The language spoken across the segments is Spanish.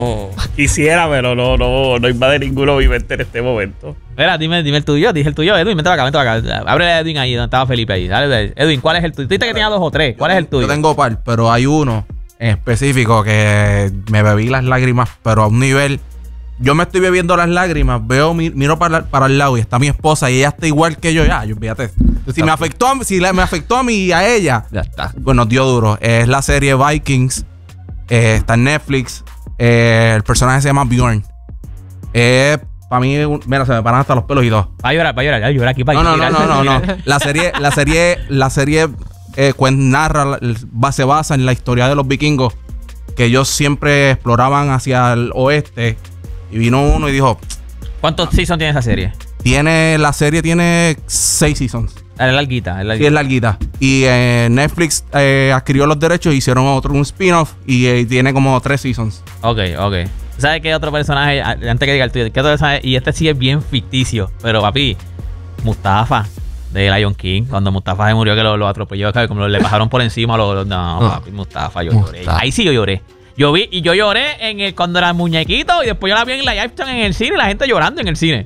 quisiera, pero no invade ninguno mi mente en este momento. Mira, dime el tuyo, dije el tuyo, Edwin, vente para acá. Ábrele a Edwin ahí, donde estaba Felipe ahí. Dale, Edwin, ¿cuál es el tuyo? Tú dijiste que tenía 2 o 3. ¿Cuál es el tuyo? Yo tengo par, pero hay uno en específico que me bebí las lágrimas, pero a un nivel... Yo me estoy bebiendo las lágrimas, miro para el lado y está mi esposa y ella está igual que yo. Ya, yo fíjate. Si me afectó a mí y a ella, Ya está. pues nos dio duro. Es la serie Vikings. Está en Netflix. El personaje se llama Bjorn. Para mí, mira, se me paran hasta los pelos y todo. Va a llorar aquí para No. La serie se basa en la historia de los vikingos, que ellos siempre exploraban hacia el oeste. Y vino uno y dijo... ¿Cuántos seasons tiene esa serie? La serie tiene 6 seasons. Es larguita. Sí, es larguita. Y Netflix adquirió los derechos, hicieron un spin-off y tiene como 3 seasons. Ok. ¿Sabes qué otro personaje? Antes que diga el tuyo, ¿qué otro personaje? Y este sí es bien ficticio. Pero papi, Mustafa de Lion King. Cuando Mustafa se murió, que lo atropelló, como le pasaron por encima. Papi, Mustafa, yo lloré. Ahí sí yo lloré. Yo lloré cuando era muñequito y después yo la vi en la Action en el cine y la gente llorando en el cine.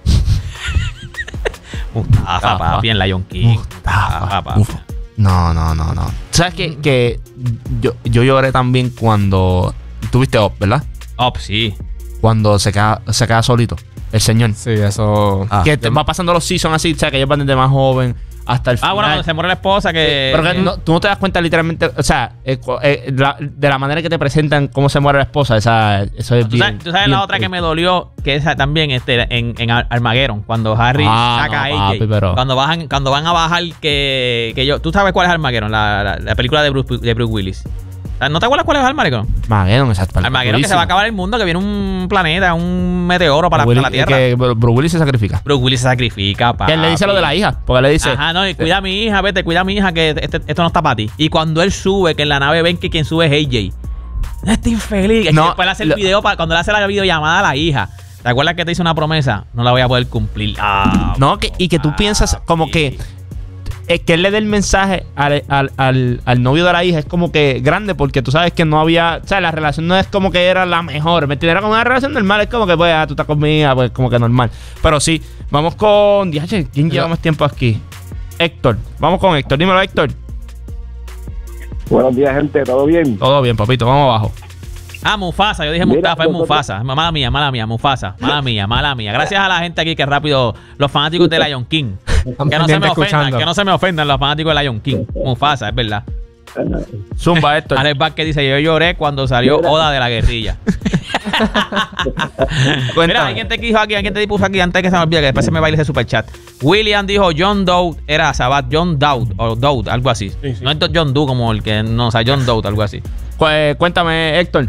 Mustafa, papi, en Lion King. Mustafa, papi. No. ¿Sabes que yo lloré también cuando... Tuviste Up, ¿verdad? Up, sí. Cuando se queda solito el señor. Sí, eso... Que va pasando los seasons así, o sea, que ellos van desde más joven hasta el final. Bueno, cuando se muere la esposa que... Pero que tú no te das cuenta literalmente, o sea, de la manera que te presentan cómo se muere la esposa, eso es bien... ¿Tú sabes la otra que me dolió? Que esa también en Armageddon, cuando Harry saca a AJ. Pero... Cuando van a bajar ¿tú sabes cuál es Armageddon? La película de Bruce Willis. ¿No te acuerdas cuál es Armageddon? Armageddon, exacto. Armageddon, que se va a acabar el mundo, que viene un planeta, un meteoro para la Tierra. Que Bruce Willis se sacrifica. Bruce Willis se sacrifica, papi. Que él le dice lo de la hija, porque le dice... Ajá, no, y cuida a mi hija, cuida a mi hija, que esto no está para ti. Y cuando él sube, que en la nave ven que quien sube es AJ. No está infeliz. No, después le hace el video, cuando le hace la videollamada a la hija. ¿Te acuerdas que te hizo una promesa? No la voy a poder cumplir. No, y que tú piensas como que él le dé el mensaje al novio de la hija es como que grande, porque tú sabes que no había, o sea, la relación no es como que era la mejor, ¿me entiendes? Era como una relación normal, es como que pues tú estás conmigo, pues como que normal. Pero sí, vamos con... ¿Quién lleva más tiempo aquí? Héctor, vamos con Héctor, dímelo, Héctor. Buenos días, gente, ¿todo bien? Todo bien, papito, vamos abajo. Mufasa, yo dije Mustafa, es Mufasa. Mala mía, Mufasa. Mala mía. Gracias a la gente aquí que rápido, los fanáticos de Lion King. Que no se me ofendan los fanáticos de Lion King. Mufasa, es verdad. Zumba, Héctor. Alex Vázquez dice, yo lloré cuando salió Oda de la guerrilla. Mira, alguien te puso aquí antes que se me olvide, que después se me baile ese superchat. William dijo John Doe, era Sabat, John Dowd, o Dowd, algo así. Sí. No es John Doe como el que no, o sea, John Dowd, algo así. Cuéntame, Héctor.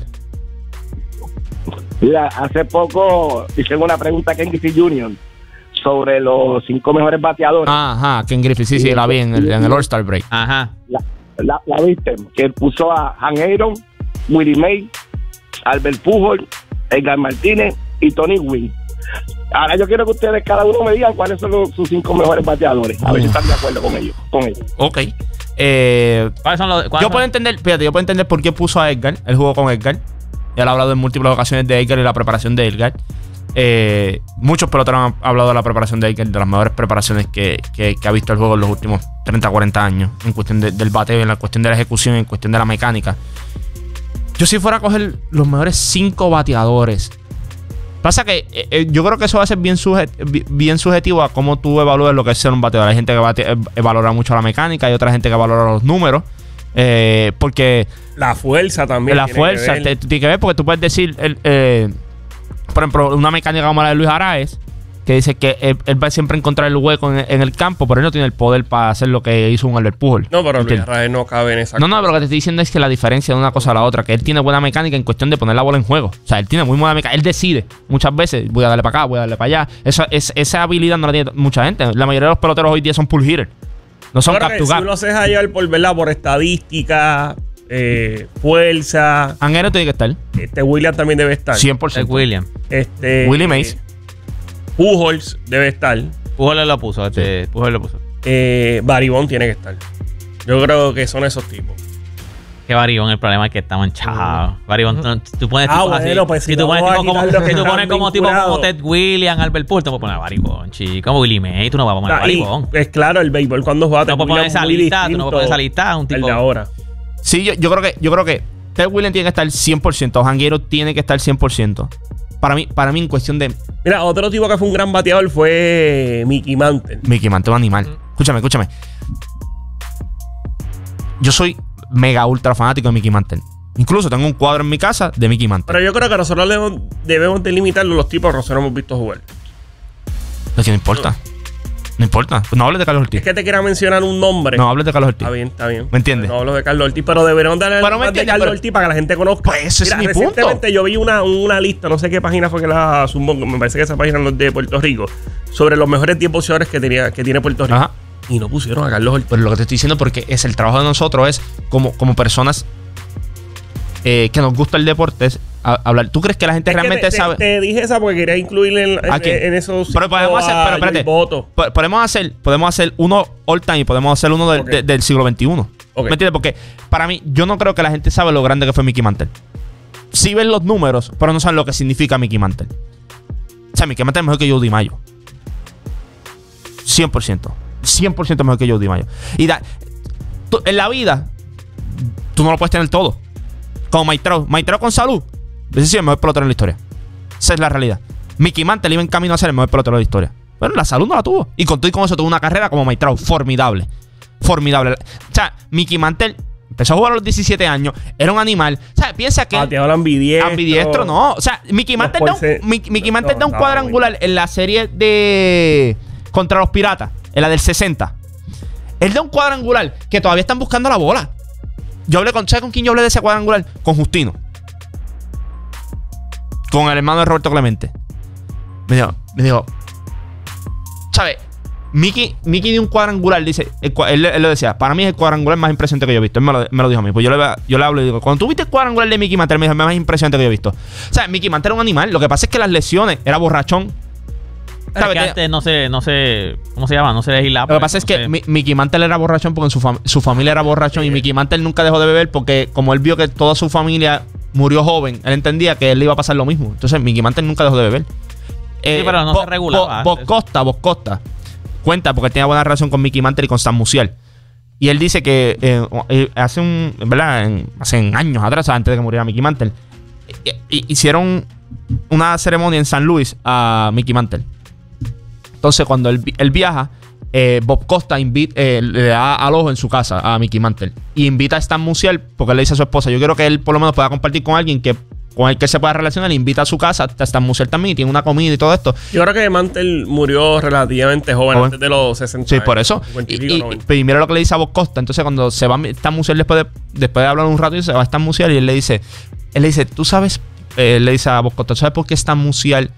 Mira, hace poco hicieron una pregunta a Ken Griffey Jr. sobre los 5 mejores bateadores. Ajá, Ken Griffey, sí, la vi en el All-Star Break. Ajá. La viste, que puso a Han Aaron, Willie May, Albert Pujols, Edgar Martínez y Tony Gwynn. Ahora yo quiero que ustedes cada uno me digan cuáles son sus 5 mejores bateadores. A ver si están de acuerdo con ellos. Ok. ¿Cuáles son los? Yo puedo entender por qué puso a Edgar. Él jugó con Edgar. Él ha hablado en múltiples ocasiones de Edgar y la preparación de Edgar. Muchos peloteros han hablado de la preparación de Edgar, de las mejores preparaciones que ha visto el juego en los últimos 30, 40 años, en cuestión del bateo, en la cuestión de la ejecución, en cuestión de la mecánica. Yo si fuera a coger los mejores 5 bateadores, pasa que yo creo que eso va a ser bien subjetivo a cómo tú evalúas lo que es ser un bateador. Hay gente que valora mucho la mecánica, hay otra gente que valora los números. Porque la fuerza también. La fuerza tiene que ver, porque tú puedes decir, por ejemplo, una mecánica como la de Luis Arraez, que dice que él va siempre a encontrar el hueco en el campo, pero él no tiene el poder para hacer lo que hizo un Albert Pujols. No, pero Luis Arraez no cabe en esa cosa. No, pero lo que te estoy diciendo es que la diferencia de una cosa a la otra, que él tiene buena mecánica en cuestión de poner la bola en juego. O sea, él tiene muy buena mecánica. Él decide muchas veces, voy a darle para acá, voy a darle para allá. Esa habilidad no la tiene mucha gente. La mayoría de los peloteros hoy día son pull hitters. No son capturar. Si uno se deja llevar por estadística, fuerza. Anguero tiene que estar. William también debe estar. 100%. William. Willie Mays. Pujols debe estar. Pujols lo puso. Baribón tiene que estar. Yo creo que son esos tipos. Que Barry Bonds, el problema es que está manchado. Barry Bonds, tú pones tipo así. bueno, pues si tú pones vamos a tipo como, quitar lo que si tú está pones como tipo vinculado. como Ted Williams, Albert Pujols, tú puedes poner a Barry Bonds, chico. Como Willie Mays, tú no vas a poner a Barry Y, Bonds. es claro, el béisbol cuando juega No puedes poner esa lista, tú no puedes poner esa lista, un el tipo. de ahora. Sí, yo creo que Ted Williams tiene que estar 100%. Janguero tiene que estar 100%. Para mí en cuestión de... Mira, otro tipo que fue un gran bateador fue Mickey Mantle. Mickey Mantle, un animal. Escúchame. Yo soy mega ultra fanático de Mickey Mantle. Incluso tengo un cuadro en mi casa de Mickey Mantle. Pero yo creo que nosotros debemos delimitarlo los tipos que nosotros hemos visto jugar. Es que no importa. No importa. No hables de Carlos Ortiz. Es que te quiera mencionar un nombre. No hables de Carlos Ortiz. Está bien. ¿Me entiendes? No hablo de Carlos Ortiz, pero deberían darle Pero me más de entiendes, Carlos pero- Ortiz para que la gente conozca. Pues ese es mi punto. Recientemente yo vi una lista, no sé qué página fue que la zumbó, me parece que esa página no es de Puerto Rico, sobre los mejores 10 boxeadores que tiene Puerto Rico. Ajá. Y no pusieron a Carlos Ortiz. Pero lo que te estoy diciendo, porque es el trabajo de nosotros, es como personas que nos gusta el deporte, es hablar. ¿Tú crees que la gente Es que realmente sabe? te dije esa porque quería incluirle ¿A quién? en esos. Pero podemos hacer, pero espérate. Voto. Podemos hacer uno all time y podemos hacer uno Ok. del siglo XXI. Ok. ¿Me entiendes? Porque para mí, yo no creo que la gente sabe lo grande que fue Mickey Mantle. Sí ven los números, pero no saben lo que significa Mickey Mantle. O sea, Mickey Mantle es mejor que Joe DiMaggio. 100%. 100% mejor que Joe DiMaggio. Y en la vida, tú no lo puedes tener todo. Como Mike Trout con salud. Ese sí es el mejor pelotero en la historia. Esa es la realidad. Mickey Mantle iba en camino a ser el mejor pelotero de la historia. Pero la salud no la tuvo. Y con todo y con eso tuvo una carrera como Mike Trout. Formidable. O sea, Mickey Mantle empezó a jugar a los 17 años. Era un animal. O sea, piensa que... Bateador ambidiestro. Ambidiestro, no. O sea, Mickey Mantle da un cuadrangular en la serie de... contra los Piratas. En la del 60. Él da un cuadrangular que todavía están buscando la bola. ¿Sabes con quién yo hablé de ese cuadrangular? Con Justino. Con el hermano de Roberto Clemente. Me dijo, ¿sabes? Mickey dio un cuadrangular. Dice, él lo decía, para mí es el cuadrangular más impresionante que yo he visto. Él me lo dijo a mí. Pues yo le hablo y digo, cuando tú viste el cuadrangular de Mickey Mantle, me dijo, es el más impresionante que yo he visto. O sea, Mickey Mantle era un animal. Lo que pasa es que las lesiones, era borrachón. Es que antes no sé, ¿cómo se llama? No se legislaba. Lo que pasa es que Mickey Mantle era borrachón porque su familia era borrachón. Y Mickey Mantle nunca dejó de beber porque como él vio que toda su familia murió joven, él entendía que él le iba a pasar lo mismo. Entonces Mickey Mantle nunca dejó de beber. Sí, pero no se regulaba. Bob Costa cuenta porque él tenía buena relación con Mickey Mantle y con Sam Musial. Y él dice que hace años atrás, antes de que muriera Mickey Mantle, hicieron una ceremonia en San Luis a Mickey Mantle. Entonces, cuando él viaja, Bob Costa le da al ojo en su casa a Mickey Mantle. Y invita a Stan Musial porque le dice a su esposa, yo quiero que él por lo menos pueda compartir con alguien con el que se pueda relacionar. Le invita a su casa, a Stan Musial también, y tiene una comida y todo esto. Yo creo que Mantle murió relativamente joven. Antes de los 60 Sí, años, por eso. 50 y pico, 90. Y mira lo que le dice a Bob Costa. Entonces, cuando se va Stan Musial después de hablar un rato, y se va Stan Musial y él le dice, tú sabes, le dice a Bob Costa, ¿sabes por qué Stan Musial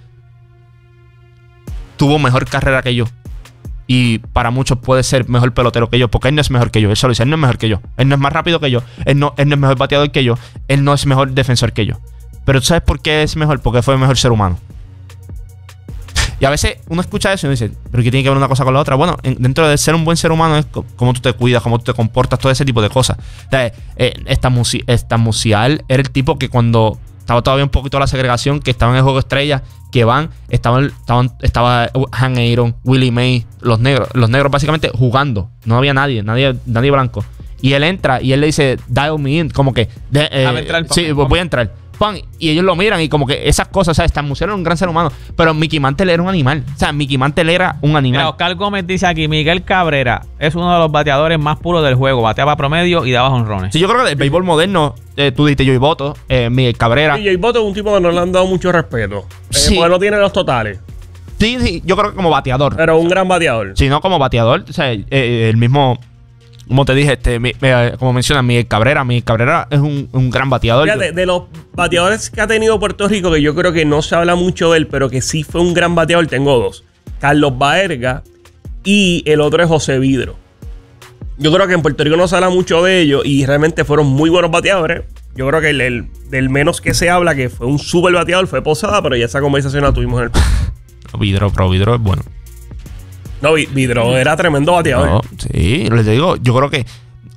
tuvo mejor carrera que yo? Y para muchos puede ser mejor pelotero que yo, porque él no es mejor que yo. Él solo dice, él no es mejor que yo. Él no es más rápido que yo. Él no es mejor bateador que yo. Él no es mejor defensor que yo. Pero ¿tú sabes por qué es mejor? Porque fue mejor ser humano. Y a veces uno escucha eso y uno dice, ¿pero qué tiene que ver una cosa con la otra? Bueno, dentro de ser un buen ser humano es cómo tú te cuidas, cómo tú te comportas, todo ese tipo de cosas. O sea, Stan Musial era el tipo que cuando estaba todavía un poquito la segregación, que estaba en el Juego Estrella, que estaba Han Aaron, Willie Mays, los negros básicamente jugando. No había nadie blanco. Y él entra y él le dice, dial me in, como que sí, voy a entrar. Y ellos lo miran y como que esas cosas, o sea, Stan Musial era un gran ser humano, pero Mickey Mantle era un animal. O sea, Mickey Mantle era un animal. Mira, Oscar Gómez dice aquí, Miguel Cabrera es uno de los bateadores más puros del juego. Bateaba promedio y daba jonrones. Sí, yo creo que del béisbol moderno, tú dijiste Joey Votto, Miguel Cabrera. Y Joey Votto es un tipo que no le han dado mucho respeto. Sí. Porque no tiene los totales. Sí, yo creo que como bateador. Pero un gran bateador. Sí, no como bateador. O sea, el mismo... Como te dije, como mencionas, Miguel Cabrera es un gran bateador. Fíjate, de los bateadores que ha tenido Puerto Rico, que yo creo que no se habla mucho de él, pero que sí fue un gran bateador, tengo dos. Carlos Baerga y el otro es José Vidro. Yo creo que en Puerto Rico no se habla mucho de ellos y realmente fueron muy buenos bateadores. Yo creo que del menos que se habla, que fue un súper bateador, fue Posada, pero ya esa conversación la tuvimos en el... Vidro es bueno. No, Vidro era tremendo bateador. No, sí, les digo, yo creo que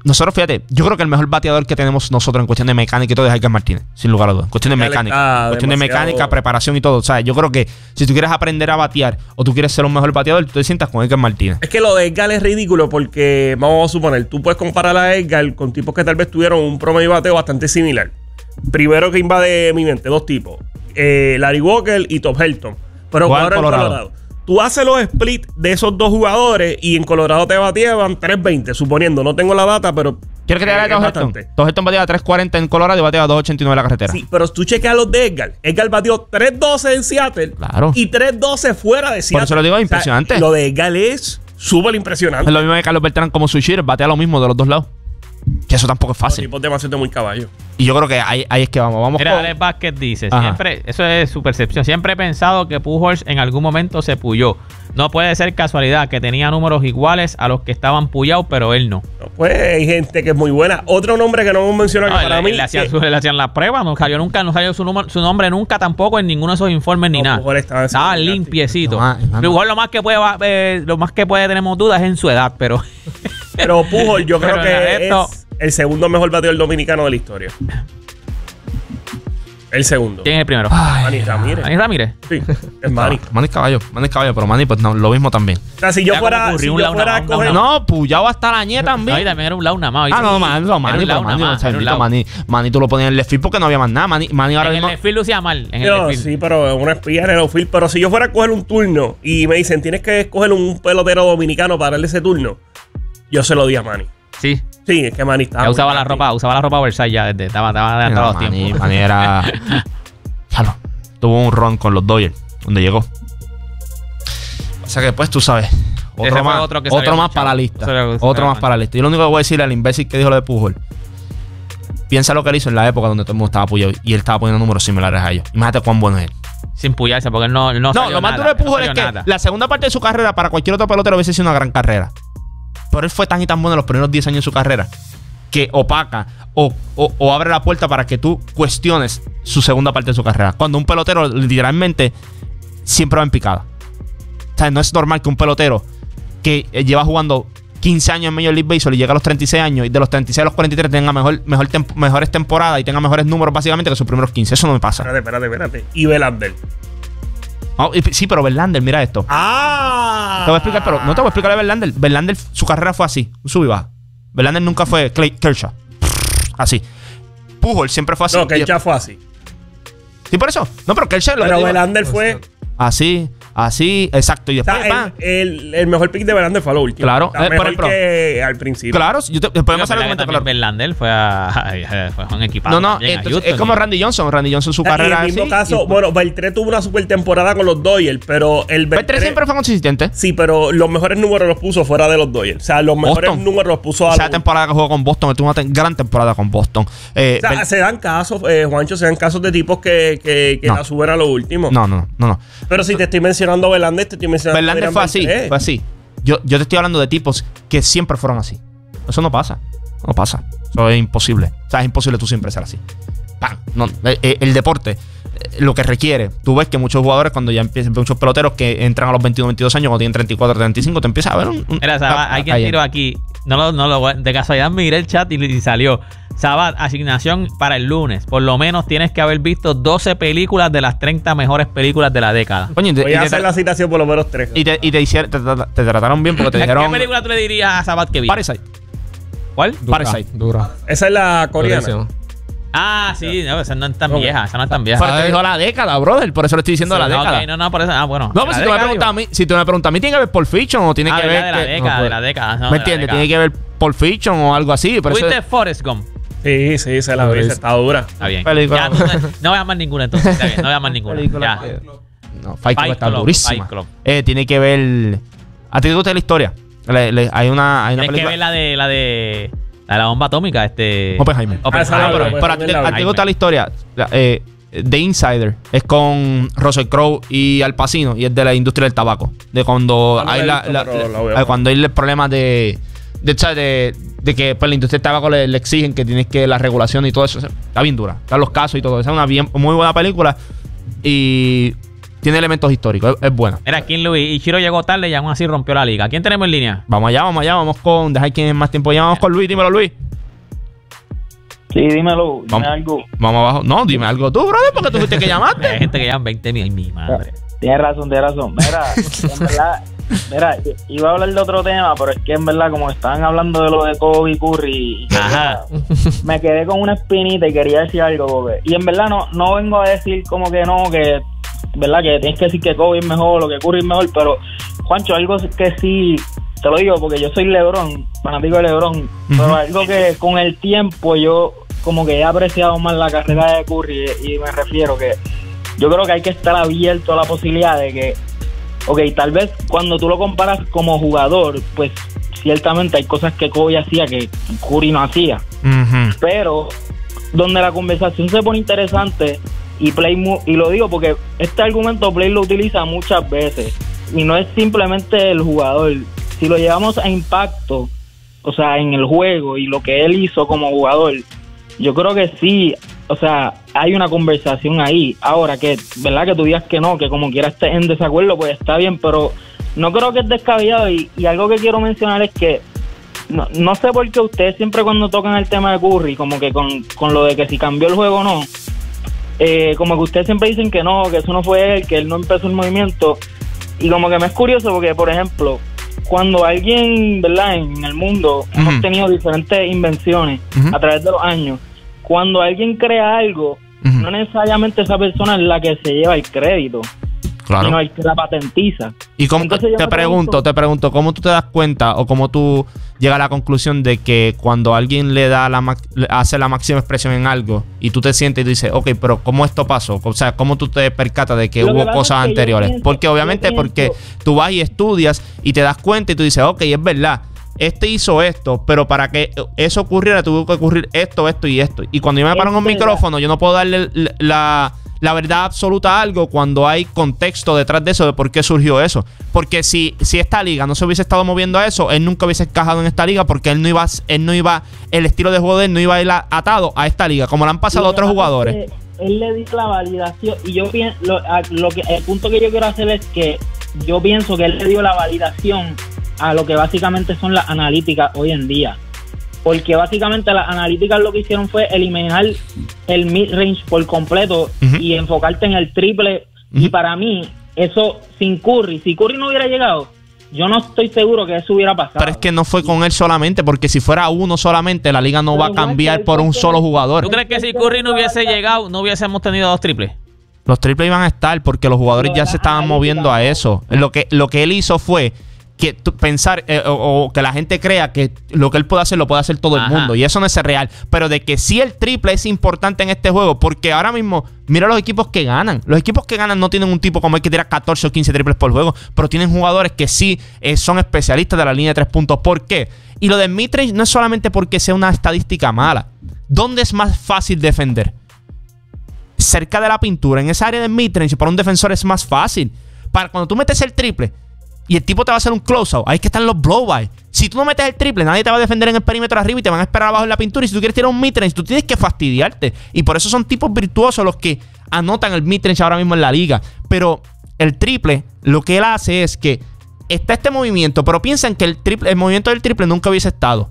nosotros, fíjate, yo creo que el mejor bateador que tenemos nosotros en cuestión de mecánica y todo es Edgar Martínez, sin lugar a dudas. En cuestión de mecánica. Cuestión de mecánica, preparación y todo. O sea, yo creo que si tú quieres aprender a batear o tú quieres ser un mejor bateador, tú te sientas con Edgar Martínez. Es que lo de Edgar es ridículo porque, vamos a suponer, tú puedes comparar a Edgar con tipos que tal vez tuvieron un promedio de bateo bastante similar. Primero que invade mi mente, dos tipos. Larry Walker y Top Helton. Pero jugaron en Colorado. Tú haces los splits de esos dos jugadores y en Colorado te bateaban 3.20, suponiendo. No tengo la data, pero... ¿Quieres que te haga Top Helton? Top Helton bateaba 3.40 en Colorado y bateaba 2.89 en la carretera. Sí, pero tú chequeas los de Edgar. Edgar batió 3.12 en Seattle. Claro. Y 3.12 fuera de Seattle. Por eso lo digo, impresionante. O sea, lo de Edgar es súper impresionante. Es lo mismo que Carlos Beltrán como Switcher, batea lo mismo de los dos lados. Que eso tampoco es fácil. Los tipos demasiado muy caballo. Y yo creo que ahí es que vamos. Mira, Alex Vázquez dice, Ajá. siempre, eso es su percepción, siempre he pensado que Pujols en algún momento se puyó. No puede ser casualidad que tenía números iguales a los que estaban puyados, pero él no. Pues hay gente que es muy buena. Otro nombre que no hemos mencionado que para mí... Le hacían la prueba, no salió su nombre nunca tampoco en ninguno de esos informes ni nada. Estaba limpiecito. Igual lo más que puede tenemos dudas es en su edad, pero... Pero Pujol yo creo Pero que esto- es el segundo mejor bateador dominicano de la historia. El segundo. ¿Quién es el primero? Manny Ramírez. Manny Ramírez. Sí, es Manny. Manny Caballo, pero Manny pues no, lo mismo también. O sea, si yo Ya fuera, como si ocurrió un yo lado, fuera a una coger... No, Puyao hasta la ñe también. No, y también era un lado nada más. No, Manny, Manny tú lo ponías en el left field porque no había más nada. Manny ahora En mismo... el left field lucía mal. En el No, left field. sí, pero una espía en el outfield. Pero si yo fuera a coger un turno y me dicen, tienes que escoger un pelotero dominicano para darle ese turno, yo se lo di a Manny. Sí. Sí, es que Manny estaba... Ya usaba la ropa Versace ya desde estaba adelantado los tiempos. Manny era... Claro, tuvo un run con los Dodgers, donde llegó. O sea que pues tú sabes, Ese otro fue más, otro que otro salió más mucho. para la lista. Otro Otro más para la lista. Y lo único que voy a decirle al imbécil que dijo lo de Pujol, piensa lo que él hizo en la época donde todo el mundo estaba apoyado y él estaba poniendo números similares a ellos. Imagínate cuán bueno es él. Sin puyarse, porque él no No, salió lo más nada, duro de Pujol no es salió que nada. la segunda parte de su carrera para cualquier otro pelotero hubiese sido una gran carrera. Pero él fue tan y tan bueno en los primeros 10 años de su carrera que opaca o abre la puerta para que tú cuestiones su segunda parte de su carrera. Cuando un pelotero literalmente siempre va en picada. O sea, no es normal que un pelotero que lleva jugando 15 años en Major League Baseball y llega a los 36 años y de los 36 a los 43 tenga mejores temporadas y tenga mejores números básicamente que sus primeros 15. Eso no me pasa. Espérate. Y Verlander. Sí, pero Verlander, mira esto. ¡Ah! Te voy a explicar, pero no te voy a explicar de Verlander. Verlander, su carrera fue así, un sub y baja. Verlander nunca fue Kershaw. Así. Pujol siempre fue así. No, Kershaw fue así. Sí, por eso. No, pero Kershaw lo Pero que Verlander fue... así, exacto. Y O después, sea, el mejor pick de Verlander fue lo último. Claro, Está por mejor ejemplo. que al principio. claro, después me sale el comentario, claro. Verlander fue a un equipo. No, entonces, es como Randy Johnson. Randy Johnson, su carrera. En el mismo así, caso, bueno, Beltré tuvo una super temporada con los Dodgers, pero el Beltré siempre fue consistente. Sí, pero los mejores números los puso fuera de los Dodgers. O sea, los mejores Boston. números los puso a Esa los... temporada que jugó con Boston, él tuvo una gran temporada con Boston. O sea, se dan casos, Juancho, se dan casos de tipos que No. la suben a lo último. No. Pero si te estoy mencionando Verlander, te estoy mencionando... Verlander Adrián fue así, Beltré. fue así. Yo te estoy hablando de tipos que siempre fueron así. Eso no pasa. No pasa. Eso es imposible. O sea, es imposible tú siempre ser así. ¡Pam! No, el deporte, lo que requiere. Tú ves que muchos jugadores, cuando ya empiezan, muchos peloteros que entran a los 21, 22 años, cuando tienen 34, 35, te empiezas a ver un Mira, Sabat, alguien tiró aquí. De casualidad miré el chat y salió. Sabat, asignación para el lunes. Por lo menos tienes que haber visto 12 películas de las 30 mejores películas de la década. Coño, Voy a hacer la citación por lo menos 3. y te trataron bien porque te dijeron. ¿Qué película tú le dirías a Sabat que vi? Parasite. ¿Cuál? Parasite. Dura. Esa es la coreana. Durísimo. Ah, sí, no, esa no es tan Ok. vieja. Esa no es tan vieja. Pero te dijo la década, brother. Por eso le estoy diciendo la década. Ok, no, por eso. Ah, bueno. No, pues La si tú me década, preguntas a mí, ¿tiene que ver Pulp Fiction o tiene Ah, que ¿verdad? ver de la que- década, no, de la década. no, ¿me de la entiendes? década. Tiene que ver Pulp Fiction o algo así. Por eso ¿Fuiste Forrest Gump? Sí, se la vi, esa está dura. Está bien. Película. Ya, no veas más ninguna entonces. Está bien, no veas más ninguna. Película. Ya. No, Fight Club Fight está Club, durísima. Fight Club. Tiene que ver. ¿A ti te gusta la historia? Hay una Tienes que película. ver la de la bomba atómica, Oppenheimer. esa pero la- pero a ti te gusta la historia. The Insider es con Russell Crowe y Al Pacino y es de la industria del tabaco. De cuando Ah, no hay la he visto, pero la voy a ver. cuando hay el problema de que pues, la industria del tabaco le exigen que tienes que la regulación y todo eso. O sea, está bien dura. Están los casos y todo. Esa es una muy buena película. Y tiene elementos históricos. Es buena. Era King Louis. Y Chiro llegó tarde y aún así rompió la liga. ¿Quién tenemos en línea? Vamos allá. Vamos con... Deja quien es más tiempo. Ya vamos con Luis. Dímelo, Luis. Sí, dímelo, dime algo. Vamos abajo. No, dime algo tú, brother, porque tú fuiste que llamaste. Hay gente que llaman 20 mil. Mi madre. Tienes razón. Mira, en verdad, iba a hablar de otro tema, pero es que en verdad, como estaban hablando de lo de Kobe Curry, Ajá. me quedé con una espinita y quería decir algo, Kobe. Y en verdad no vengo a decir como que no, que verdad que tienes que decir que Kobe es mejor o que Curry es mejor, pero Juancho, algo que sí, te lo digo porque yo soy LeBron, fanático de LeBron, pero algo que con el tiempo yo como que he apreciado más la carrera de Curry, y me refiero que yo creo que hay que estar abierto a la posibilidad de que, ok, tal vez cuando tú lo comparas como jugador, pues ciertamente hay cosas que Kobe hacía que Curry no hacía, pero donde la conversación se pone interesante y lo digo porque este argumento Play lo utiliza muchas veces y no es simplemente el jugador, si lo llevamos a impacto, o sea, en el juego y lo que él hizo como jugador, yo creo que sí, o sea, hay una conversación ahí. Ahora que, ¿verdad? Que tú digas que no, que como quiera estés en desacuerdo, pues está bien, pero no creo que es descabellado. Y algo que quiero mencionar es que no sé por qué ustedes siempre cuando tocan el tema de Curry, como que con lo de que si cambió el juego o no, como que ustedes siempre dicen que no, que eso no fue él, que él no empezó el movimiento. Y como que me es curioso porque, por ejemplo, cuando alguien, ¿verdad? En el mundo hemos tenido diferentes invenciones a través de los años. Cuando alguien crea algo, no necesariamente esa persona es la que se lleva el crédito, sino el que la patentiza. Y cómo, te pregunto, ¿cómo tú te das cuenta o cómo tú llegas a la conclusión de que cuando alguien le da hace la máxima expresión en algo y tú te sientes y tú dices, ok, pero ¿cómo esto pasó? O sea, ¿cómo tú te percatas de que hubo cosas anteriores? Porque obviamente porque tú vas y estudias y te das cuenta y tú dices, ok, es verdad, este hizo esto, pero para que eso ocurriera tuvo que ocurrir esto y esto. Y cuando yo me paro en un micrófono, yo no puedo darle la verdad absoluta a algo cuando hay contexto detrás de eso, de por qué surgió eso. Porque si esta liga no se hubiese estado moviendo a eso, él nunca hubiese encajado en esta liga, porque él no iba, el estilo de juego de él no iba a ir atado a esta liga, como le han pasado a otros jugadores. Él le dio la validación, y yo pienso, el punto que yo quiero hacer es que yo pienso que él le dio la validación a lo que básicamente son las analíticas hoy en día. Porque básicamente las analíticas lo que hicieron fue eliminar el mid-range por completo y enfocarte en el triple. Y para mí, eso sin Curry, si Curry no hubiera llegado, yo no estoy seguro que eso hubiera pasado. Pero es que no fue con él solamente, porque si fuera uno solamente, la liga no va a cambiar por un solo jugador. ¿Tú crees que si Curry no hubiese llegado, no hubiésemos tenido 2 triples? Los triples iban a estar porque los jugadores ya se estaban moviendo a eso. Lo que él hizo fue que pensar o que la gente crea que lo que él puede hacer lo puede hacer todo el mundo, y eso no es real. Pero de que sí el triple es importante en este juego, porque ahora mismo mira los equipos que ganan. Los equipos que ganan no tienen un tipo como el que tira 14 o 15 triples por juego, pero tienen jugadores que sí son especialistas de la línea de 3 puntos. ¿Por qué? Y lo del midrange no es solamente porque sea una estadística mala. ¿Dónde es más fácil defender? Cerca de la pintura. En esa área del midrange para un defensor es más fácil. Para cuando tú metes el triple y el tipo te va a hacer un close-out, ahí es que están los blow-by. Si tú no metes el triple, nadie te va a defender en el perímetro arriba y te van a esperar abajo en la pintura. Y si tú quieres tirar un midrange, tú tienes que fastidiarte. Y por eso son tipos virtuosos los que anotan el midrange ahora mismo en la liga. Pero el triple, lo que él hace es que está este movimiento, pero piensan que el movimiento del triple nunca hubiese estado.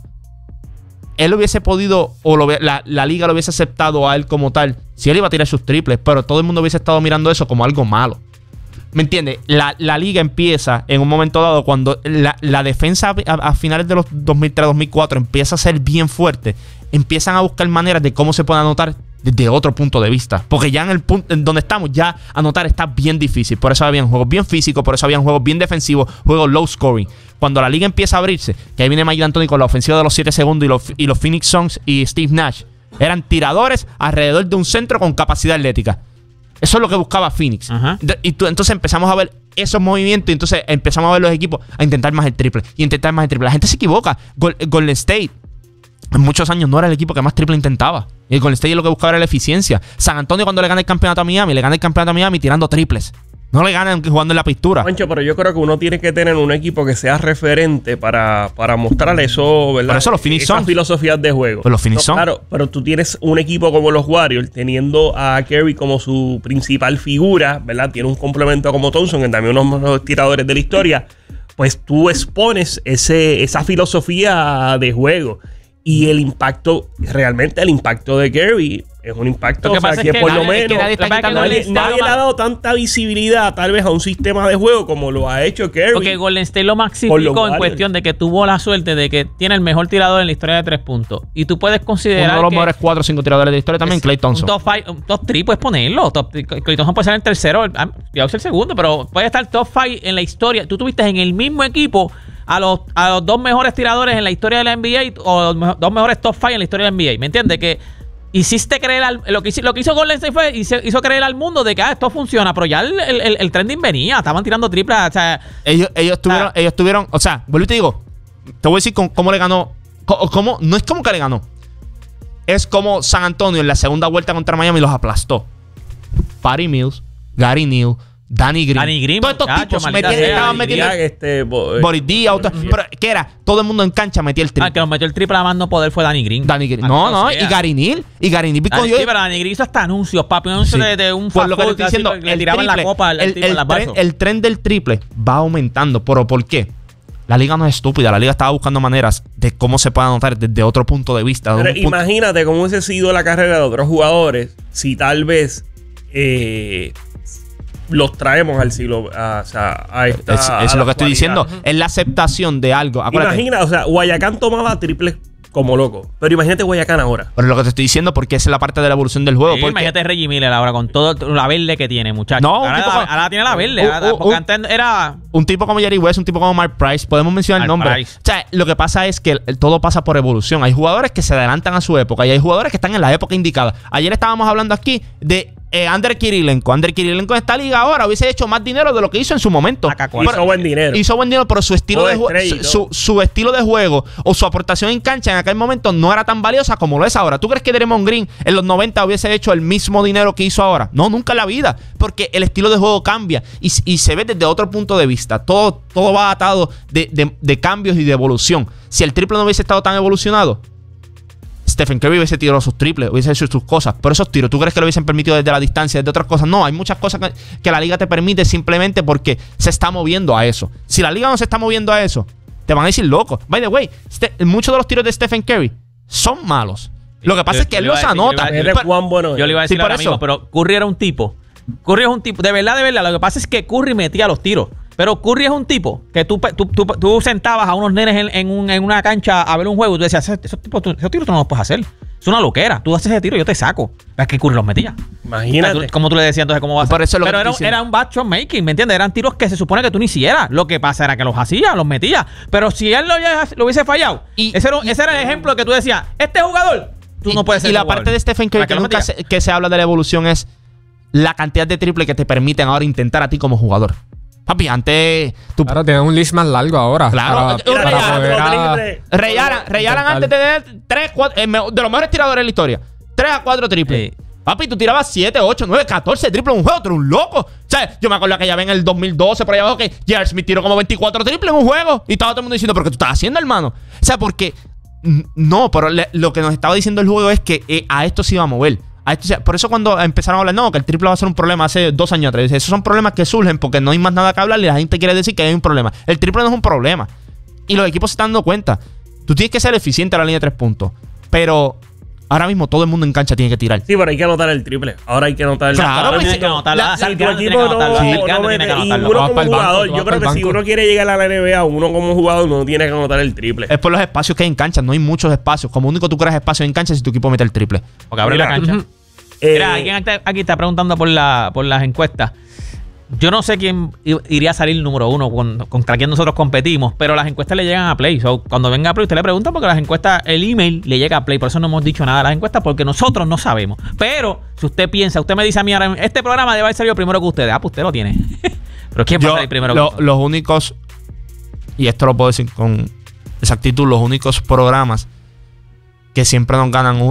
Él hubiese podido, o la liga lo hubiese aceptado a él como tal, si él iba a tirar sus triples, pero todo el mundo hubiese estado mirando eso como algo malo. ¿Me entiendes? La liga empieza en un momento dado cuando la defensa a finales de los 2003-2004 empieza a ser bien fuerte. Empiezan a buscar maneras de cómo se puede anotar desde otro punto de vista. Porque ya en el punto en donde estamos, ya anotar está bien difícil. Por eso habían juegos bien físicos, por eso habían juegos bien defensivos, juegos low scoring. Cuando la liga empieza a abrirse, que ahí viene Mike D'Antoni con la ofensiva de los 7 segundos y los Phoenix Suns y Steve Nash eran tiradores alrededor de un centro con capacidad atlética. Eso es lo que buscaba Phoenix. Entonces empezamos a ver esos movimientos y entonces empezamos a ver los equipos a intentar más el triple y intentar más el triple. La gente se equivoca. Golden State en muchos años no era el equipo que más triple intentaba. Y el Golden State lo que buscaba era la eficiencia. San Antonio cuando le gana el campeonato a Miami, le gana el campeonato a Miami tirando triples. No le ganan jugando en la pintura. Juancho, pero yo creo que uno tiene que tener un equipo que sea referente para mostrar eso, ¿verdad? Por eso los Phoenix Esas Suns. filosofías de juego. Pues los Phoenix Suns. Claro, pero tú tienes un equipo como los Warriors, teniendo a Curry como su principal figura, ¿verdad? Tiene un complemento como Thompson, que también uno de los mejores tiradores de la historia. Pues tú expones esa filosofía de juego. Y el impacto, realmente el impacto de Curry es un impacto, Lo que o sea, pasa que es que por lo nadie- es que menos nadie está quitando el nadie le ha dado tanta visibilidad tal vez a un sistema de juego como lo ha hecho Curry. Porque Golden State lo Por los maxificó en Warriors. cuestión de que tuvo la suerte de que tiene el mejor tirador en la historia de 3 puntos. Y tú puedes considerar Uno de los que mejores 4 o 5 tiradores de la historia también, Klay Thompson. un top 3 puedes ponerlo. Klay Thompson puede ser el tercero, ya es el segundo, pero puede estar top 5 en la historia. Tú tuviste en el mismo equipo a los 2 mejores tiradores en la historia de la NBA o los 2 mejores top 5 en la historia de la NBA. ¿Me entiendes? Que hiciste creer lo que hizo Golden State fue hizo creer al mundo de que esto funciona, pero ya el trending venía, estaban tirando triples, o sea, Ellos tuvieron, o sea, vuelvo y te digo, te voy a decir cómo le ganó. No es como que le ganó. Es como San Antonio en la segunda vuelta contra Miami los aplastó. Patty Mills, Gary Neal, Danny Green. Todos estos muchacho, tipos maldita metían, sea. estaban metiendo Boris Díaz, pero ¿qué era? Todo el mundo en cancha metía el triple. que nos metió el triple a más no poder fue Danny Green. Danny Green. Maldito No, sea. y Gary Neal. Y Gary Neal Sí, pero Danny Green hizo hasta anuncios, papi. Anuncios Sí. de un Por lo que te fast estoy food, diciendo, así, le tiraban la copa al tipo en las vasos. el tren del triple va aumentando. ¿Pero por qué? La liga no es estúpida. La liga estaba buscando maneras de cómo se puede anotar desde otro punto de vista. Pero imagínate cómo hubiese sido la carrera de otros jugadores si tal vez los traemos al siglo. O sea, a esta, Es a lo la que estoy diciendo. actualidad. Es la aceptación de algo. Acuérdate. Imagina, o sea, Guayacán tomaba triples como loco. Pero imagínate Guayacán ahora. Pero es lo que te estoy diciendo porque esa es la parte de la evolución del juego. Sí, porque imagínate Reggie Miller ahora con todo la verde que tiene, muchacho. No, un ahora, tipo ahora tiene la verde. Porque antes era. un tipo como Jerry West, un tipo como Mark Price, podemos mencionar el Mark nombre. Price. O sea, lo que pasa es que todo pasa por evolución. Hay jugadores que se adelantan a su época y hay jugadores que están en la época indicada. Ayer estábamos hablando aquí de Andrei Kirilenko. Andrei Kirilenko en esta liga ahora hubiese hecho más dinero de lo que hizo en su momento. Hizo buen dinero. Hizo buen dinero, pero su estilo de su estilo de juego o su aportación en cancha en aquel momento no era tan valiosa como lo es ahora. ¿Tú crees que Draymond Green en los 90 hubiese hecho el mismo dinero que hizo ahora? No, nunca en la vida, porque el estilo de juego cambia y se ve desde otro punto de vista. Todo va atado de cambios y de evolución. Si el triple no hubiese estado tan evolucionado, Stephen Curry hubiese tirado sus triples, hubiese hecho sus cosas. Pero esos tiros, ¿tú crees que lo hubiesen permitido desde la distancia, desde otras cosas? No, hay muchas cosas que la liga te permite simplemente porque se está moviendo a eso. Si la liga no se está moviendo a eso, te van a decir loco. By the way, muchos de los tiros de Stephen Curry son malos. Lo que pasa es que él los anota. Yo le iba a decir Sí, por ahora mismo, eso. pero Curry era un tipo. Curry es un tipo, de verdad, lo que pasa es que Curry metía los tiros. Pero Curry es un tipo que tú sentabas a unos nenes en una cancha a ver un juego y tú decías, esos tiros tú no los puedes hacer. Es una loquera. Tú haces ese tiro y yo te saco. Es que Curry los metía. Imagínate. O sea, ¿cómo tú le decías entonces cómo va a ser? Por eso es lo que Pero estoy era un bad shot making, ¿me entiendes? Eran tiros que se supone que tú ni hicieras. Lo que pasa era que los hacía, los metía. Pero si él lo hubiese fallado, ese era el ejemplo que tú decías, este jugador, tú no puedes ser Y la ese parte jugador. de Stephen Curry ¿Para qué que lo nunca metía? que se habla de la evolución es la cantidad de triple que te permiten ahora intentar a ti como jugador. Papi, antes tú Claro, tiene un list más largo ahora. Claro, Ray Allen intentar. antes de tener 3, 4, de los mejores tiradores de la historia. 3 a 4 triples. Sí. Papi, tú tirabas 7, 8, 9, 14 triples en un juego. Tú eres un loco. O sea, yo me acuerdo que ya ven en el 2012 por allá abajo que J.R. Smith tiró como 24 triples en un juego. Y estaba todo el mundo diciendo, ¿pero qué tú estás haciendo, hermano? O sea, porque... No, pero lo que nos estaba diciendo el juego es que a esto se iba a mover. Por eso cuando empezaron a hablar, no, que el triple va a ser un problema hace 2 años atrás. Esos son problemas que surgen porque no hay más nada que hablar y la gente quiere decir que hay un problema. El triple no es un problema. Y los equipos se están dando cuenta. Tú tienes que ser eficiente a la línea de 3 puntos. Pero ahora mismo todo el mundo en cancha tiene que tirar. Sí, pero hay que anotar el triple. Ahora hay que anotar el triple. Claro, Ahora pues, tiene que anotarlo. Si El tu grande equipo tiene que anotarlo. El grande no tiene que mete, y anotarlo. uno Vas como pa'l banco, jugador, tú yo vas creo pa'l que si banco. uno quiere llegar a la NBA, uno como jugador no tiene que anotar el triple. Es por los espacios que hay en cancha. No hay muchos espacios. Como único tú creas espacios en cancha si tu equipo mete el triple. Porque abre la Mira, cancha. Ujú. Mira, alguien aquí está preguntando por las encuestas. Yo no sé quién iría a salir número 1 contra quién nosotros competimos, pero las encuestas le llegan a Play. So, cuando venga a Play, usted le pregunta porque las encuestas, el email le llega a Play. Por eso no hemos dicho nada de las encuestas, porque nosotros no sabemos. Pero si usted piensa, usted me dice a mí ahora, este programa debe haber salido primero que ustedes. Pues usted lo tiene. Pero ¿quién va a salir primero que nosotros? Los únicos, y esto lo puedo decir con exactitud, los únicos programas que siempre nos ganan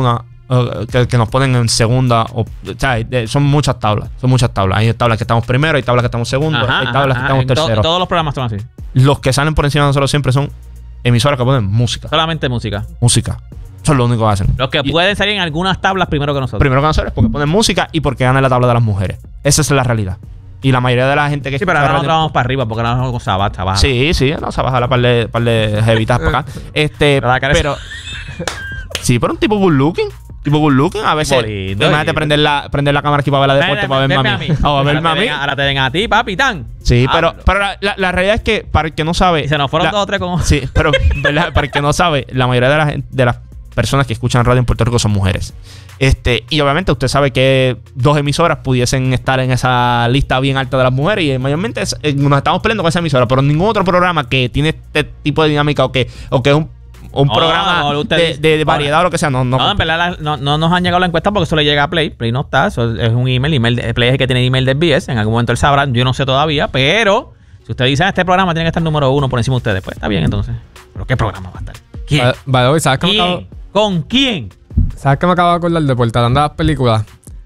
que nos ponen en segunda. O sea, son muchas tablas. Hay tablas que estamos primero, hay tablas que estamos segundo, hay tablas que estamos tercero. Todos los programas son así. Los que salen por encima de nosotros siempre son emisoras que ponen música. Solamente música. Música. Eso es lo único que hacen. Los que pueden salir en algunas tablas primero que nosotros. Primero que nosotros porque ponen música y porque ganan la tabla de las mujeres. Esa es la realidad. Y la mayoría de la gente que Sí, pero ahora nosotros vamos para arriba porque ahora vamos con Sabaja. Sí, no, se baja la par de jevitas para acá. Pero sí, pero un tipo good looking. A veces. Bonito, Imagínate prender la cámara aquí para ver la deporte, para verme a mí. O a verme a mí. Ahora te ven a ti, papi, tan. Sí, pero la realidad es que para el que no sabe. Y se nos fueron 2 o 3 con. Sí, pero ¿verdad? Para el que no sabe, la mayoría de las personas que escuchan radio en Puerto Rico son mujeres. Y obviamente usted sabe que 2 emisoras pudiesen estar en esa lista bien alta de las mujeres y mayormente nos estamos peleando con esa emisora, pero ningún otro programa que tiene este tipo de dinámica o que es un programa de variedad o lo que sea, no, en verdad no nos han llegado la encuesta porque eso le llega a Play. Play no está, eso es un email Play es el que tiene email del BS. En algún momento él sabrá, yo no sé todavía, pero si usted dice este programa tiene que estar número 1 por encima de ustedes, pues está bien entonces. ¿Pero qué programa va a estar? ¿Quién? ¿Sabes ¿Quién? ¿Con quién? ¿Sabes qué me acabo de acordar de Portalando las películas?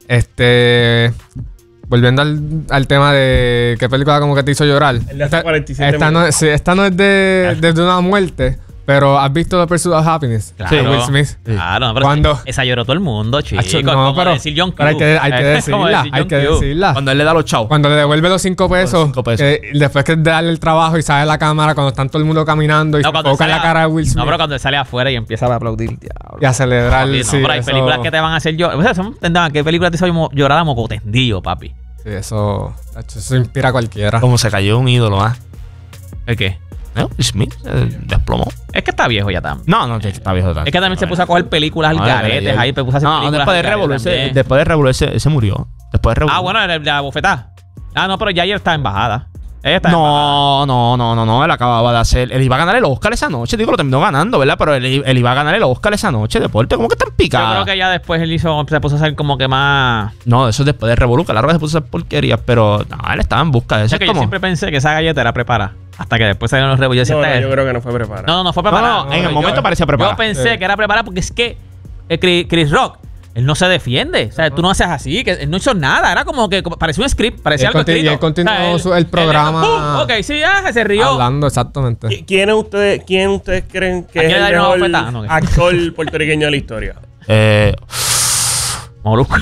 Volviendo al tema de qué película como que te hizo llorar. El de hace 47 esta no es de una muerte, pero ¿has visto The Pursuit of Happiness? Claro. De Will Smith. Claro, pero ¿Cuándo? esa lloró todo el mundo, chicos. No, pero decir John Q. hay que decirla. Hay que decirla. Cuando él le da los chavos. Cuando le devuelve los 5 pesos, pesos. después que de darle el trabajo y sale la cámara, cuando están todo el mundo caminando y se enfoca en la cara de Will Smith. No, pero cuando él sale afuera y empieza a aplaudir. Y a celebrar. No, pero hay películas que te van a hacer llorar. ¿Qué películas te hizo llorar a mocotendillo, papi? Sí, eso inspira a cualquiera. Como se cayó un ídolo, ¿ah? ¿El qué? ¿No? Smith desplomó. Es que está viejo ya también. No, está viejo. Es que también se puso a coger películas al garetes ahí. Puso a hacer películas después de Revolver se murió. Después de Revolver. Bueno, la bofetada. No, pero ya ayer está en bajada. No, él acababa de hacer. Él iba a ganar el Oscar esa noche. Digo, lo terminó ganando, ¿verdad? Pero él iba a ganar el Oscar esa noche. Deporte, ¿cómo que tan picado? Yo creo que ya después se puso a hacer como que más. No, eso es después de Revoluca. Claro que se puso a hacer porquerías, pero no, él estaba en busca de eso. Es que yo siempre pensé que esa galleta era preparada. Hasta que después salieron los revollos. Yo creo que no fue preparada. No fue preparada. No, en el momento parecía preparada. Yo pensé que era preparada porque es que Chris Rock, él no se defiende. O sea, tú no haces así, que él no hizo nada. Era como que parecía un script, parecía algo escrito. Y él continuó el programa. Ok, sí, se rió. Hablando, exactamente. ¿Quién ustedes creen que es el mejor actor puertorriqueño de la historia? Molusco.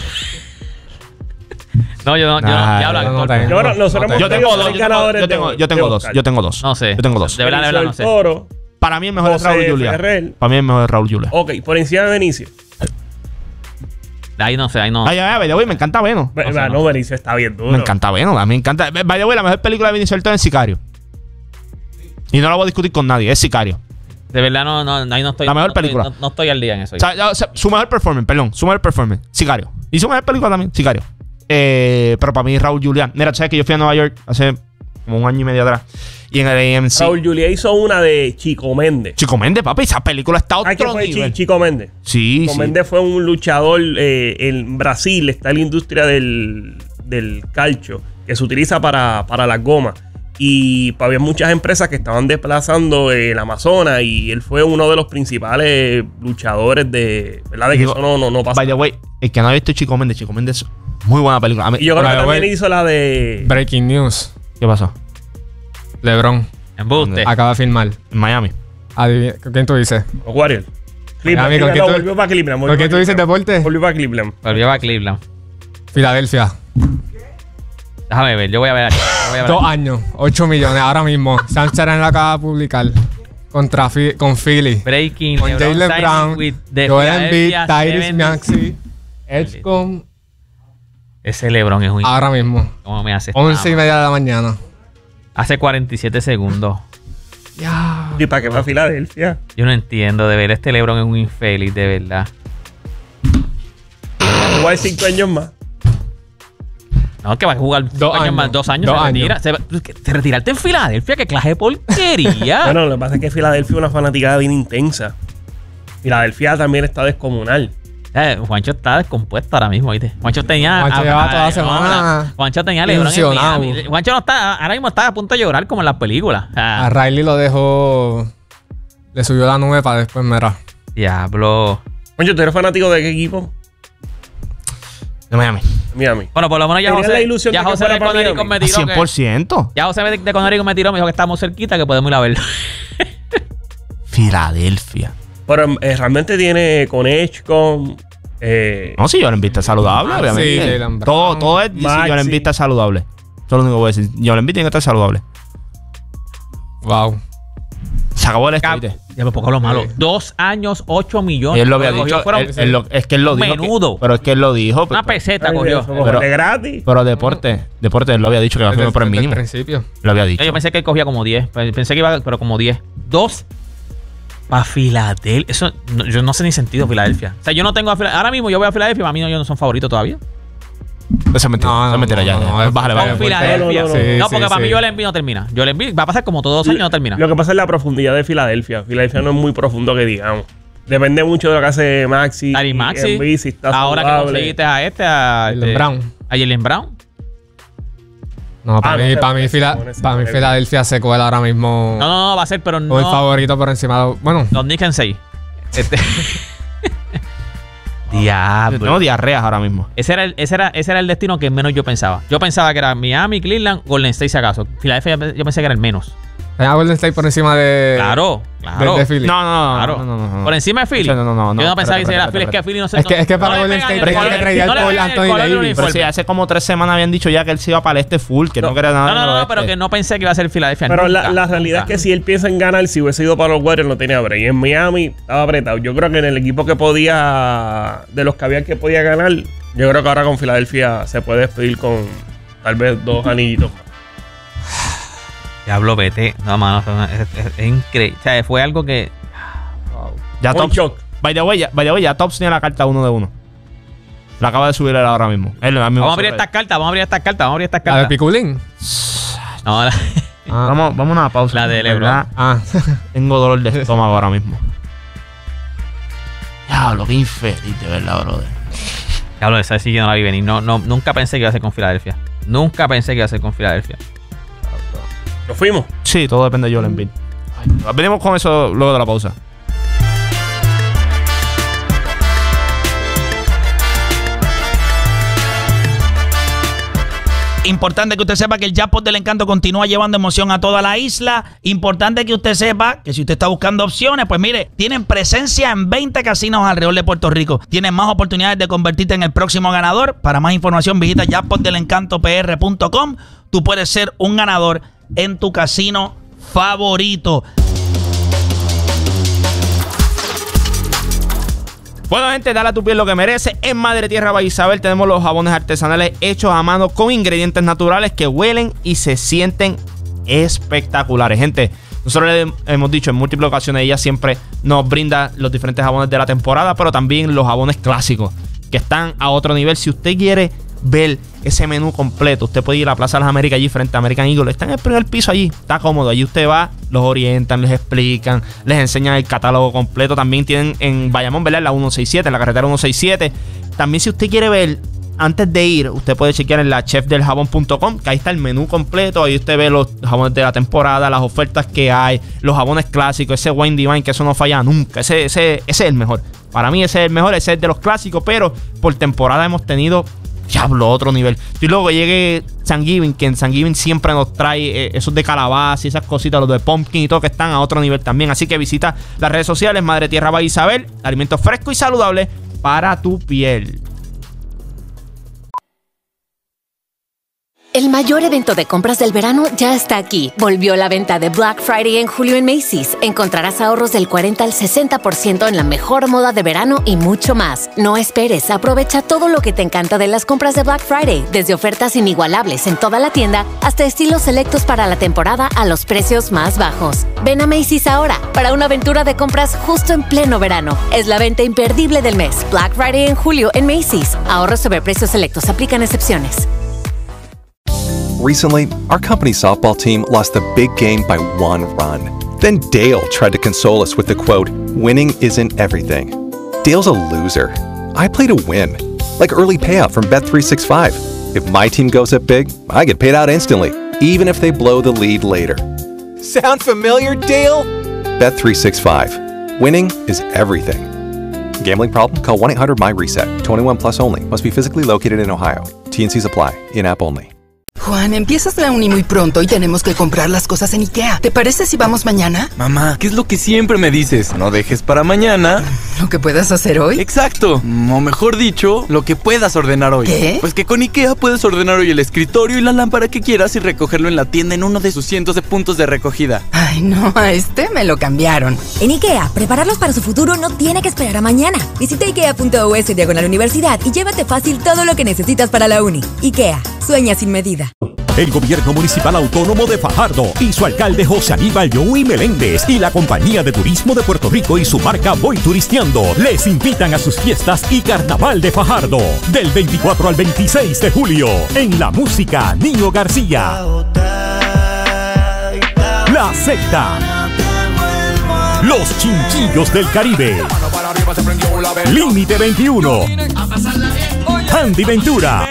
No, yo no hablo actor. Yo tengo dos. No sé. Yo tengo dos. De verdad, no sé. Toro, para mí el mejor es Raúl Julia. Para mí el mejor es Raúl Julia. Ok, por encima de Benicio. Ahí no sé. Ay, me encanta Veno. No, Benicio está bien duro. Me encanta Veno. A mí me encanta. By the way, la mejor película de Benicio del Toro es Sicario. Y no la voy a discutir con nadie. Es Sicario. De verdad, ahí no estoy. La mejor película. No estoy al día en eso. O sea, su mejor performance, Sicario. Y su mejor película también, Sicario. Pero para mí Raúl Juliá. Mira, tú sabes que yo fui a Nueva York hace como 1 año y medio atrás. Y en el AMC. Raúl Juliá hizo una de Chico Méndez. Chico Méndez, papi, esa película está a otro nivel. Chico Méndez. Sí, Chico Méndez fue un luchador en Brasil. Está la industria del calcio que se utiliza para las gomas. Y había muchas empresas que estaban desplazando el Amazonas y él fue uno de los principales luchadores de... ¿Verdad? De que eso no pasa. By the way, el que no ha visto Chico Méndez es muy buena película. Y yo creo que también hizo la de... Breaking News. ¿Qué pasó? LeBron. Embuste. Acaba de filmar. En Miami. ¿Quién tú dices? Los Warriors. Volvió para Cleveland. ¿Por qué tú dices deporte? Volvió para Cleveland. Filadelfia. Déjame ver, yo voy a ver aquí. 2 años, 8 millones ahora mismo. Sam Charán lo acaba de publicar con Philly. Breaking. Con Jaylen Brown, Joel Embiid, Tyrese Maxey, Edgecombe. Ese LeBron es un... Ahora mismo. ¿Cómo me hace? 11:30 de la mañana. Hace 47 segundos. Ya. ¿Y para qué va a Filadelfia? Yo no entiendo, de ver este LeBron es un infeliz, de verdad. Jugar 5 años más. No, que va a jugar 2 años más, 2 años. Te retirarte en Filadelfia, qué clase de porquería. Bueno, lo que pasa es que Filadelfia es una fanaticada bien intensa. Filadelfia también está descomunal. Juancho está descompuesto ahora mismo, ¿viste? Juancho tenía... Juancho lleva toda la semana. Juancho tenía LeBron en Miami. Juancho no está... Ahora mismo está a punto de llorar como en las películas. A Riley lo dejó... Le subió la nube para después, mira. Diablo. Oye, ¿tú eres fanático de qué equipo? De Miami. Miami. Bueno, por lo menos ya ¿Tenías la José, ilusión ya de que José fuera de para Conérico Miami? me tiró que, 100%. ya José de Conérico me tiró, me dijo que estamos cerquita, que podemos ir a verlo. Filadelfia. Pero realmente tiene con Edgecombe. No, si Joel Embiid está saludable, Maxi, obviamente. Jaylen Brown. Todo es si Maxi. Joel Embiid está saludable. Eso es lo único que voy a decir. Joel Embiid tiene que estar saludable. Wow. Se acabó el Cap- este. Ya me pongo lo malo. Sí. 2 años, 8 millones. Él lo había Lo dicho. cogió, fueron Es que él lo dijo. menudo. Pero es que él lo dijo. una peseta Ay, cogió. eso, Pero- de gratis. Pero deporte, él lo había dicho que va a firmar por el Desde mínimo. principio. Lo había dicho. Yo pensé que él cogía como 10. Pensé que iba, pero como 10. 2 para Filadelfia. Eso, yo no sé ni sentido Filadelfia. O sea, yo no tengo a Filadelfia. Ahora mismo yo voy a Filadelfia, para mí ellos no son favoritos todavía. Esa es mentira. No, Esa es mentira no, ya. no, ya. Bájale, Con bájale. Filadelfia. no, No, no, no. porque Sí, para mí sí. Joel Embiid no termina. Joel Embiid va a pasar como todos 2 años y no termina. Lo que pasa es la profundidad de Filadelfia. Filadelfia no es muy profundo que digamos. Depende mucho de lo que hace Maxi. Dari Maxi. Embiid, si está Ahora que saludable. conseguiste a Jaylen Brown. A Jaylen Brown. No, para no mí, se para mí, pone, se pone, se para mí pone. Filadelfia se cuela ahora mismo No, va a ser, pero como el no. favorito por encima de... Bueno, Los Knicks en 6. Tengo Diablo. diarreas ahora mismo. Ese era el destino que menos yo pensaba. Yo pensaba que era Miami, Cleveland, Golden State si acaso. Filadelfia yo pensé que era el menos. tenía a Golden State por encima de... Claro. De Philly. No, Claro. no. Por encima de Philly. No. Yo no pensaba que Espérate, era Philly. Es espérate. que Philly no sé. Es que para no le Golden pegan State el tenía color- que traer no le por pegan el Anthony color del Davis. uniforme. Pero sí, hace como 3 semanas habían dicho ya que él se iba para el este full, que no quería nada. en el No, oeste. pero que no pensé que iba a ser Filadelfia. Pero nunca, la realidad nunca. es que si él piensa en ganar, si hubiese ido para los Warriors, no tenía break. Y en Miami estaba apretado. Yo creo que en el equipo que podía, de los que había que podía ganar, yo creo que ahora con Filadelfia se puede despedir con tal vez 2 anillitos más. Diablo, vete. No, mano, es increíble. O sea, fue algo que. Ya Un Tops. shock. By the way, ya Tops tiene la carta 1 de 1. La acaba de subir él ahora mismo. Vamos a abrir estas cartas, vamos a abrir estas La de cartas. Piculín. No, Ah. Vamos a una pausa. La de LeBron. ¿Verdad? Ah. Tengo dolor de estómago ahora mismo. Diablo, qué infeliz, de verdad, brother. Diablo, esa sí que no la vi venir. Nunca pensé que iba a ser con Filadelfia. Nunca pensé que iba a ser con Filadelfia. Nos fuimos. Sí, todo depende de Joel Embiid. Venimos con eso luego de la pausa. Importante que usted sepa que el Jackpot del Encanto continúa llevando emoción a toda la isla. Importante que usted sepa que si usted está buscando opciones, pues mire, tienen presencia en 20 casinos alrededor de Puerto Rico. Tienes más oportunidades de convertirte en el próximo ganador. Para más información visita jackpotdelencantopr.com. Tú puedes ser un ganador en tu casino favorito. Bueno, gente, dale a tu piel lo que merece. En Madre Tierra Valle Isabel tenemos los jabones artesanales hechos a mano con ingredientes naturales que huelen y se sienten espectaculares. Gente, nosotros le hemos dicho en múltiples ocasiones, ella siempre nos brinda los diferentes jabones de la temporada, pero también los jabones clásicos que están a otro nivel. Si usted quiere ver ese menú completo, usted puede ir a la Plaza de las Américas allí frente a American Eagle. Está en el primer piso allí, está cómodo. Allí usted va, los orientan, les explican, les enseñan el catálogo completo. También tienen en Bayamón, ¿verdad? La 167, en la carretera 167. También si usted quiere ver, antes de ir, usted puede chequear en la chefdeljabón.com, que ahí está el menú completo. Ahí usted ve los jabones de la temporada, las ofertas que hay, los jabones clásicos, ese Wine Divine, que eso no falla nunca. Ese es el mejor. Para mí ese es el mejor, ese es de los clásicos, pero por temporada hemos tenido, diablo, otro nivel. Y luego llegue Thanksgiving, que en Thanksgiving siempre nos trae esos de calabaza y esas cositas, los de pumpkin y todo, que están a otro nivel también. Así que visita las redes sociales, Madre Tierra Valle Isabel, alimentos frescos y saludables para tu piel. El mayor evento de compras del verano ya está aquí. Volvió la venta de Black Friday en julio en Macy's. Encontrarás ahorros del 40 al 60% en la mejor moda de verano y mucho más. No esperes, aprovecha todo lo que te encanta de las compras de Black Friday, desde ofertas inigualables en toda la tienda hasta estilos selectos para la temporada a los precios más bajos. Ven a Macy's ahora para una aventura de compras justo en pleno verano. Es la venta imperdible del mes. Black Friday en julio en Macy's. Ahorros sobre precios selectos, aplican excepciones. Recently, our company's softball team lost a big game by 1 run. Then Dale tried to console us with the quote, "Winning isn't everything." Dale's a loser. I play to win. Like early payout from Bet365. If my team goes up big, I get paid out instantly, even if they blow the lead later. Sound familiar, Dale? Bet365. Winning is everything. Gambling problem? Call 1-800-MY-RESET. 21 plus only. Must be physically located in Ohio. T&Cs apply. In-app only. Juan, empiezas la uni muy pronto y tenemos que comprar las cosas en IKEA. ¿Te parece si vamos mañana? Mamá, ¿qué es lo que siempre me dices? No dejes para mañana ¿Lo que puedas hacer hoy? Exacto. O mejor dicho, lo que puedas ordenar hoy. ¿Qué? Pues que con IKEA puedes ordenar hoy el escritorio y la lámpara que quieras y recogerlo en la tienda en uno de sus cientos de puntos de recogida. Ay, no, a este me lo cambiaron. En IKEA, prepararlos para su futuro no tiene que esperar a mañana. Visita ikea.us/universidad y llévate fácil todo lo que necesitas para la uni. IKEA, sueña sin medida. El Gobierno Municipal Autónomo de Fajardo y su alcalde José Aníbal Joey Meléndez y la Compañía de Turismo de Puerto Rico y su marca Voy Turisteando les invitan a sus fiestas y Carnaval de Fajardo del 24 al 26 de julio en La Música Nino García, La Secta, Los Chinchillos del Caribe, Límite 21, Andy Ventura,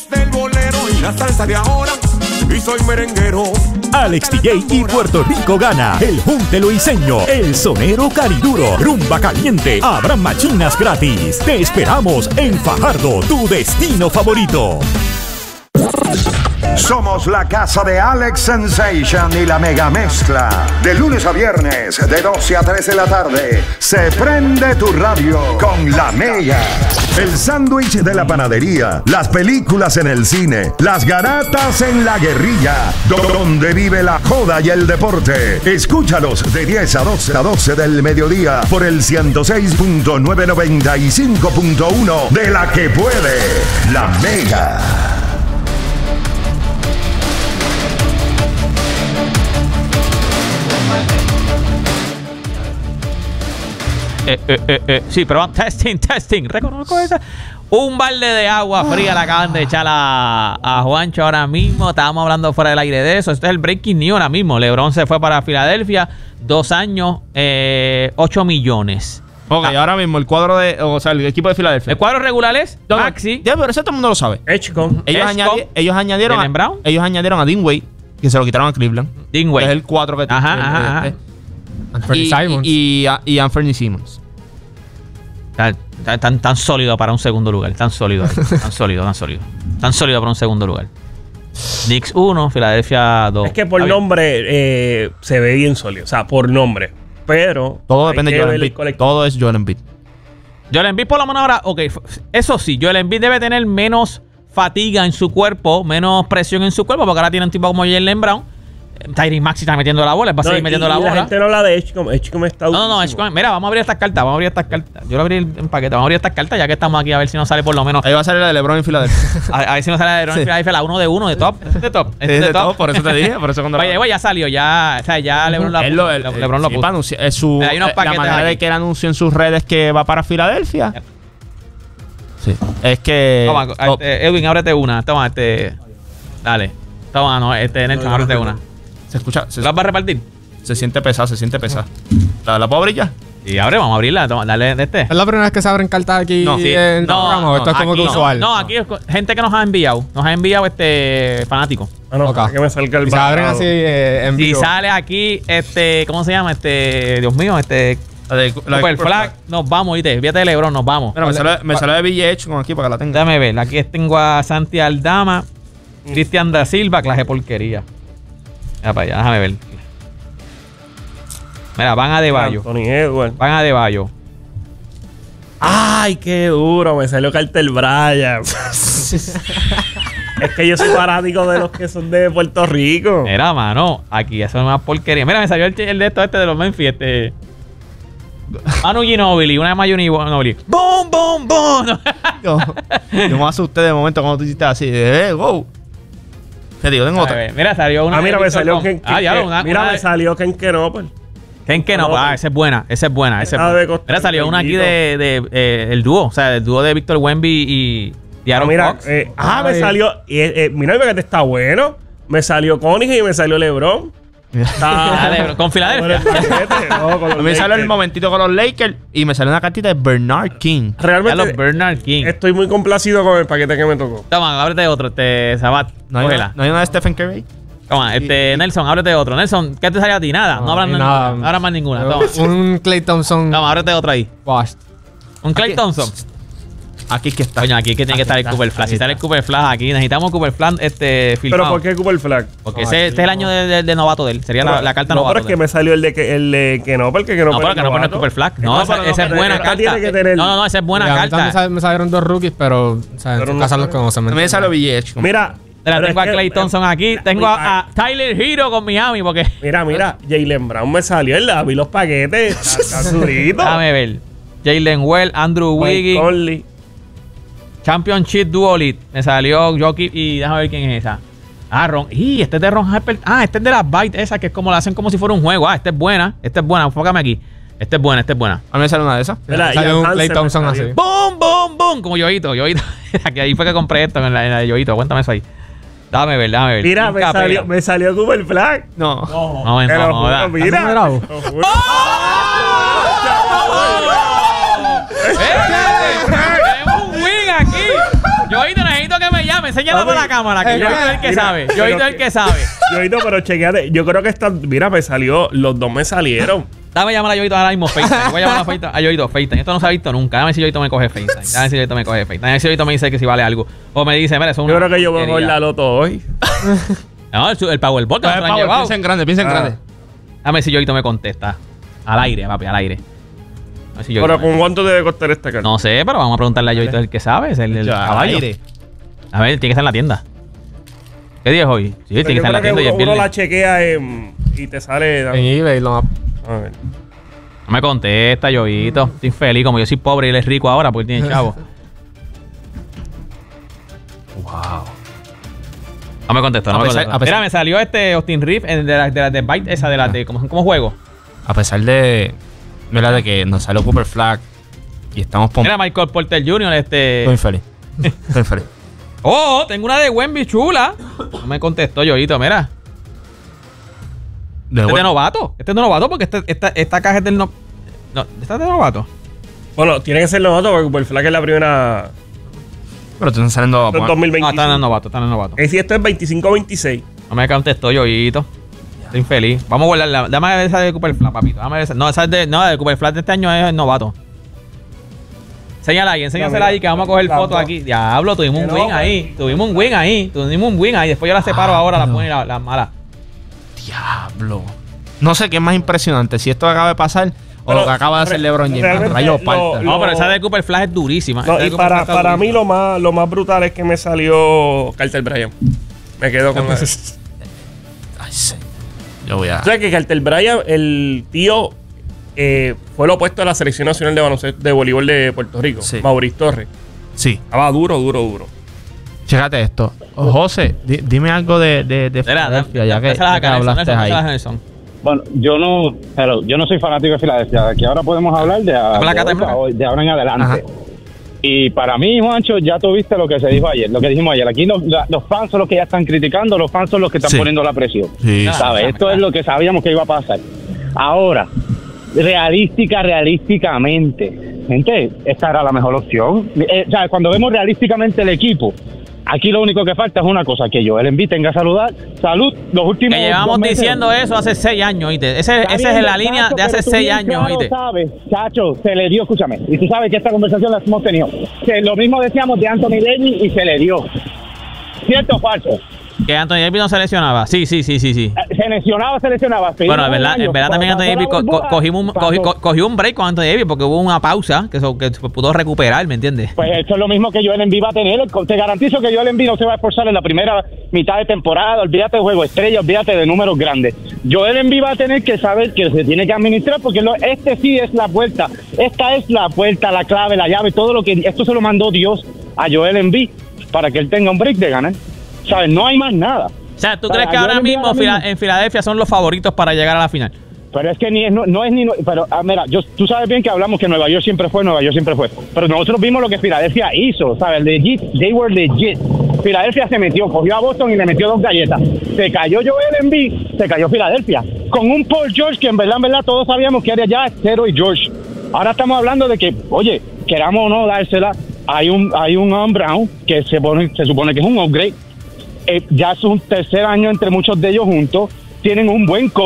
y soy merenguero. Alex DJ y Puerto Rico Gana. El Junte Luiseño. El Sonero Cariduro. Rumba Caliente. Habrá machinas gratis. Te esperamos en Fajardo, tu destino favorito. Somos la casa de Alex Sensation y la mega mezcla. De lunes a viernes, de 12 a 3 de la tarde, se prende tu radio con la mega. El sándwich de la panadería, las películas en el cine, las garatas en la guerrilla, donde vive la joda y el deporte. Escúchalos de 10 a 12 del mediodía por el 106.995.1 de la que puede, la mega. Sí, pero testing. Reconozco esa. Un balde de agua fría le acaban de echar a Juancho ahora mismo. Estábamos hablando fuera del aire de eso. Este es el breaking news ahora mismo. LeBron se fue para Filadelfia. 2 años, 8 millones. Ok, ahora mismo el cuadro de... O sea, el equipo de Filadelfia. El cuadro regular es Maxi. Ya, pero eso todo el mundo lo sabe. Ellos añadieron a Dean Wade, que se lo quitaron a Cleveland. Dean Wade. Es el 4 que tiene. Ajá. Anthony Simons. Y Anthony Simons. Tan sólido para un segundo lugar. Tan sólido para un segundo lugar. Knicks 1, Filadelfia 2. Es que por nombre se ve bien sólido. O sea, por nombre. Pero todo depende de Joel Embiid. Todo es Joel Embiid. Joel Embiid por lo menos ahora... Ok, eso sí. Joel Embiid debe tener menos fatiga en su cuerpo. Menos presión en su cuerpo. Porque ahora tiene un tipo como Jaylen Brown. Tyrese Maxey está metiendo la bola, va a seguir metiendo la bola. La gente no habla de Edgecombe. Edgecombe está No, Edgecombe. Mira, vamos a abrir estas cartas. Yo lo abrí en paquete. Vamos a abrir estas cartas ya que estamos aquí a ver si nos sale por lo menos. Ahí va a salir la de LeBron en Filadelfia. a ver si nos sale la de LeBron en Filadelfia, la 1 de 1 de top. Es de top. Por eso te dije. Por eso cuando Oye, ya salió. Ya LeBron lo puso. La manera de que él anunció en sus redes que va para Filadelfia. Sí. Es que... Toma, Edwin, ábrete una. Toma, dale. Toma, Nelson, ábrete una. Se escucha. ¿La vas a repartir? Se siente pesada. ¿La puedo abrir ya? Sí, vamos a abrirla. Toma, dale de este. ¿Es la primera vez que se abren cartas aquí en el programa? Esto es como que usual. No, aquí es gente que nos ha enviado. Fanáticos. Para que me salga el se abren así en vivo. Si sale aquí, ¿cómo se llama? Dios mío, el flag, nos vamos, ¿viste? Fíjate de LeBron, nos vamos. Mira, me sale de VH con aquí para que la tenga. Déjame ver. Aquí tengo a Santi Aldama, Cristian da Silva, clase de porquería. Mira para allá, déjame ver. Mira, van a Adebayo. Van a Adebayo. Ay, qué duro. Me salió Carter Bryant. Es que yo soy fanático de los que son de Puerto Rico. Mira, mano, aquí eso es una porquería. Mira, me salió el de de los Memphis, Manu Ginobili, una de Manu Ginobili. ¡Bum, bum, bum! Yo me asusté de momento cuando tú hiciste así. ¡Wow! Te digo, tengo otra. Mira, salió una. Mira, me salió me salió Ken Kenopel. Ken Kenopel. Esa es buena. Mira, salió una aquí de el dúo. O sea, el dúo de Víctor Wemby y Aaron Fox. Me salió. Mira, que está bueno. Me salió Connie y me salió LeBron. Con Filadelfia. Me salió el momentito con los Lakers y me salió una cartita de Bernard King. Realmente Bernard King. Estoy muy complacido con el paquete que me tocó. Toma, ábrete otro, Sabat. ¿No hay una de Stephen Curry? Toma, Nelson, ábrete otro. Nelson, ¿qué te salió a ti? Nada. No hablan nada. Ahora más ninguna. Toma. Un Klay Thompson. Toma, ábrete otro ahí. Washed. Un Klay Thompson. Aquí que está. Coño, aquí que tiene que estar el Cooper Flash. Si sale el Cooper Flash aquí, necesitamos Cooper Flash filmado. ¿Pero por qué Cooper Flash? Porque este es el año de novato de él. Sería la carta no, novato. pero es que me salió el de que no, porque que no. No, pero que no pone Cooper Flash. No, esa es buena carta. Tiene que tener... No, esa es buena carta. Me salieron 2 rookies, pero o sea, en casa los conocen. También sale Village. Mira. Tengo a Klay Thompson aquí. Tengo a Tyler Hero con Miami. Porque... Mira. Jaylen Brown me salió. Vi los paquetes. Está durito. Déjame ver. Jalen Well, Andrew Wiggins. Championship Duo Lead. Me salió Jokic y déjame ver quién es esa. Este es de Ron Harper. Este es de las Bytes esas que es como la hacen como si fuera un juego. Esta es buena. Enfócame aquí. Esta es buena. A mí me sale una de esas. Salió un Klay Thompson así. ¡Bum, bum, bum! Como Yoito. Aquí ahí fue que compré esto en la de Yoito. Cuéntame eso ahí. Déjame ver. Mira, me salió Cooper Flash. No, mira. Tenemos un win aquí. Yoito, necesito que me llame. Enséñala por la cámara. Que Yoito es el que sabe. Yoito, pero chequeate. Yo creo que mira, me salió. Los dos me salieron. Dame llamar a Yoito ahora mismo, FaceTime. Voy a llamar a Yoito, FaceTime. Esto no se ha visto nunca. Dame si Yoito me coge FaceTime. Dame si Yoito me dice que si vale algo. O me dice, mira, eso es yo creo que yo voy a jugar la loto hoy. No, el Powerball que no se lo han llevado. Piensa en grande. Dame si Yoito me contesta. Al aire, papi, al aire. Si pero ¿con cuánto debe costar esta carta? No sé, pero vamos a preguntarle a Yoito, el que sabe. Es el caballo. A ver, tiene que estar en la tienda. ¿Qué día es hoy? Sí, tiene que estar en la tienda. Uno la chequea y te sale... En eBay lo... A ver. No me contesta, Yoito. Estoy feliz. Como yo soy pobre y él es rico ahora porque tiene chavo. Wow. No me contestó, Mira, me salió Austin Reeves de Byte esa de la de ¿cómo juego? A pesar de que nos salió Cooper Flash y estamos Mira, Michael Porter Jr. Estoy infeliz. Tengo una de Wemby chula. No me contestó, Yoito, mira. Este es de novato. Este es de novato porque esta caja es del no. ¿Esta es de novato? Bueno, tiene que ser novato porque Cooper Flash es la primera. Pero te están saliendo. 2025. No, están en novato. Si esto es 25-26. No me contestó, Yoito. Estoy infeliz. Vamos a guardarla. Dame a ver esa de Cooper Flash, papito. Dame esa. No, esa es de Cooper Flash de este año es novato. Enséñasela ahí que vamos a coger fotos aquí. Diablo, tuvimos un win ahí. Después yo la separo ahora, la pongo y las malas. Diablo. No sé qué es más impresionante. Si esto acaba de pasar o lo que acaba de hacer LeBron James. No, pero esa de Cooper Flash es durísima. No, y para mí lo más brutal es que me salió Carter Bryant. Me quedo con eso. Ay, sí. Yo voy a... O sea que Carter Bryant, el tío, fue lo opuesto a la selección nacional de baloncesto de voleibol de Puerto Rico. Sí. Mauricio Torres. Sí. Estaba duro. Chécate esto. José, dime algo de Filadelfia, ya que hablaste ahí. Bueno, yo no soy fanático de Filadelfia. Aquí ahora podemos hablar de ahora en adelante. Ajá. Y para mí, Juancho, ya tuviste lo que se dijo ayer, lo que dijimos ayer. Aquí los fans son los que ya están criticando, los fans son los que están poniendo la presión. Sí. ¿Sabes? Esto es lo que sabíamos que iba a pasar. Ahora, realísticamente, gente, esta era la mejor opción. Cuando vemos realísticamente el equipo, aquí lo único que falta es una cosa, que Joel Embiid tenga salud los últimos que llevamos diciendo eso hace 6 años, ¿oíste? Esa es la línea de hace 6 años, ¿oíste? Sabes, Chacho, se le dio, escúchame, y tú sabes que esta conversación la hemos tenido, que lo mismo decíamos de Anthony Davis y se le dio. ¿Cierto o falso? Que Anthony Davis no se lesionaba. Sí. Se lesionaba. Bueno, en verdad también Anthony Davis cogió un break con Anthony Davis porque hubo una pausa que se pudo recuperar, ¿me entiendes? Pues eso es lo mismo que Joel Embiid va a tener. Te garantizo que Joel Embiid no se va a esforzar en la primera mitad de temporada. Olvídate de juego estrella, olvídate de números grandes. Joel Embiid va a tener que saber que se tiene que administrar porque sí es la vuelta. Esta es la vuelta, la clave, la llave, todo lo que... Esto se lo mandó Dios a Joel Embiid para que él tenga un break de ganar. ¿Sabes? No hay más nada. O sea, ¿tú crees que ahora mismo en Filadelfia son los favoritos para llegar a la final? Pero es que no es ni... Pero, mira, tú sabes bien que hablamos que Nueva York siempre fue. Pero nosotros vimos lo que Filadelfia hizo, ¿sabes? They were legit. Filadelfia se metió, cogió a Boston y le metió 2 galletas. Se cayó Joel Embiid, se cayó Filadelfia. Con un Paul George que en verdad todos sabíamos que era ya Cero y George. Ahora estamos hablando de que, oye, queramos o no dársela, hay un Brown que se supone que es un upgrade. Ya es un tercer año entre muchos de ellos juntos. Tienen un buen coach.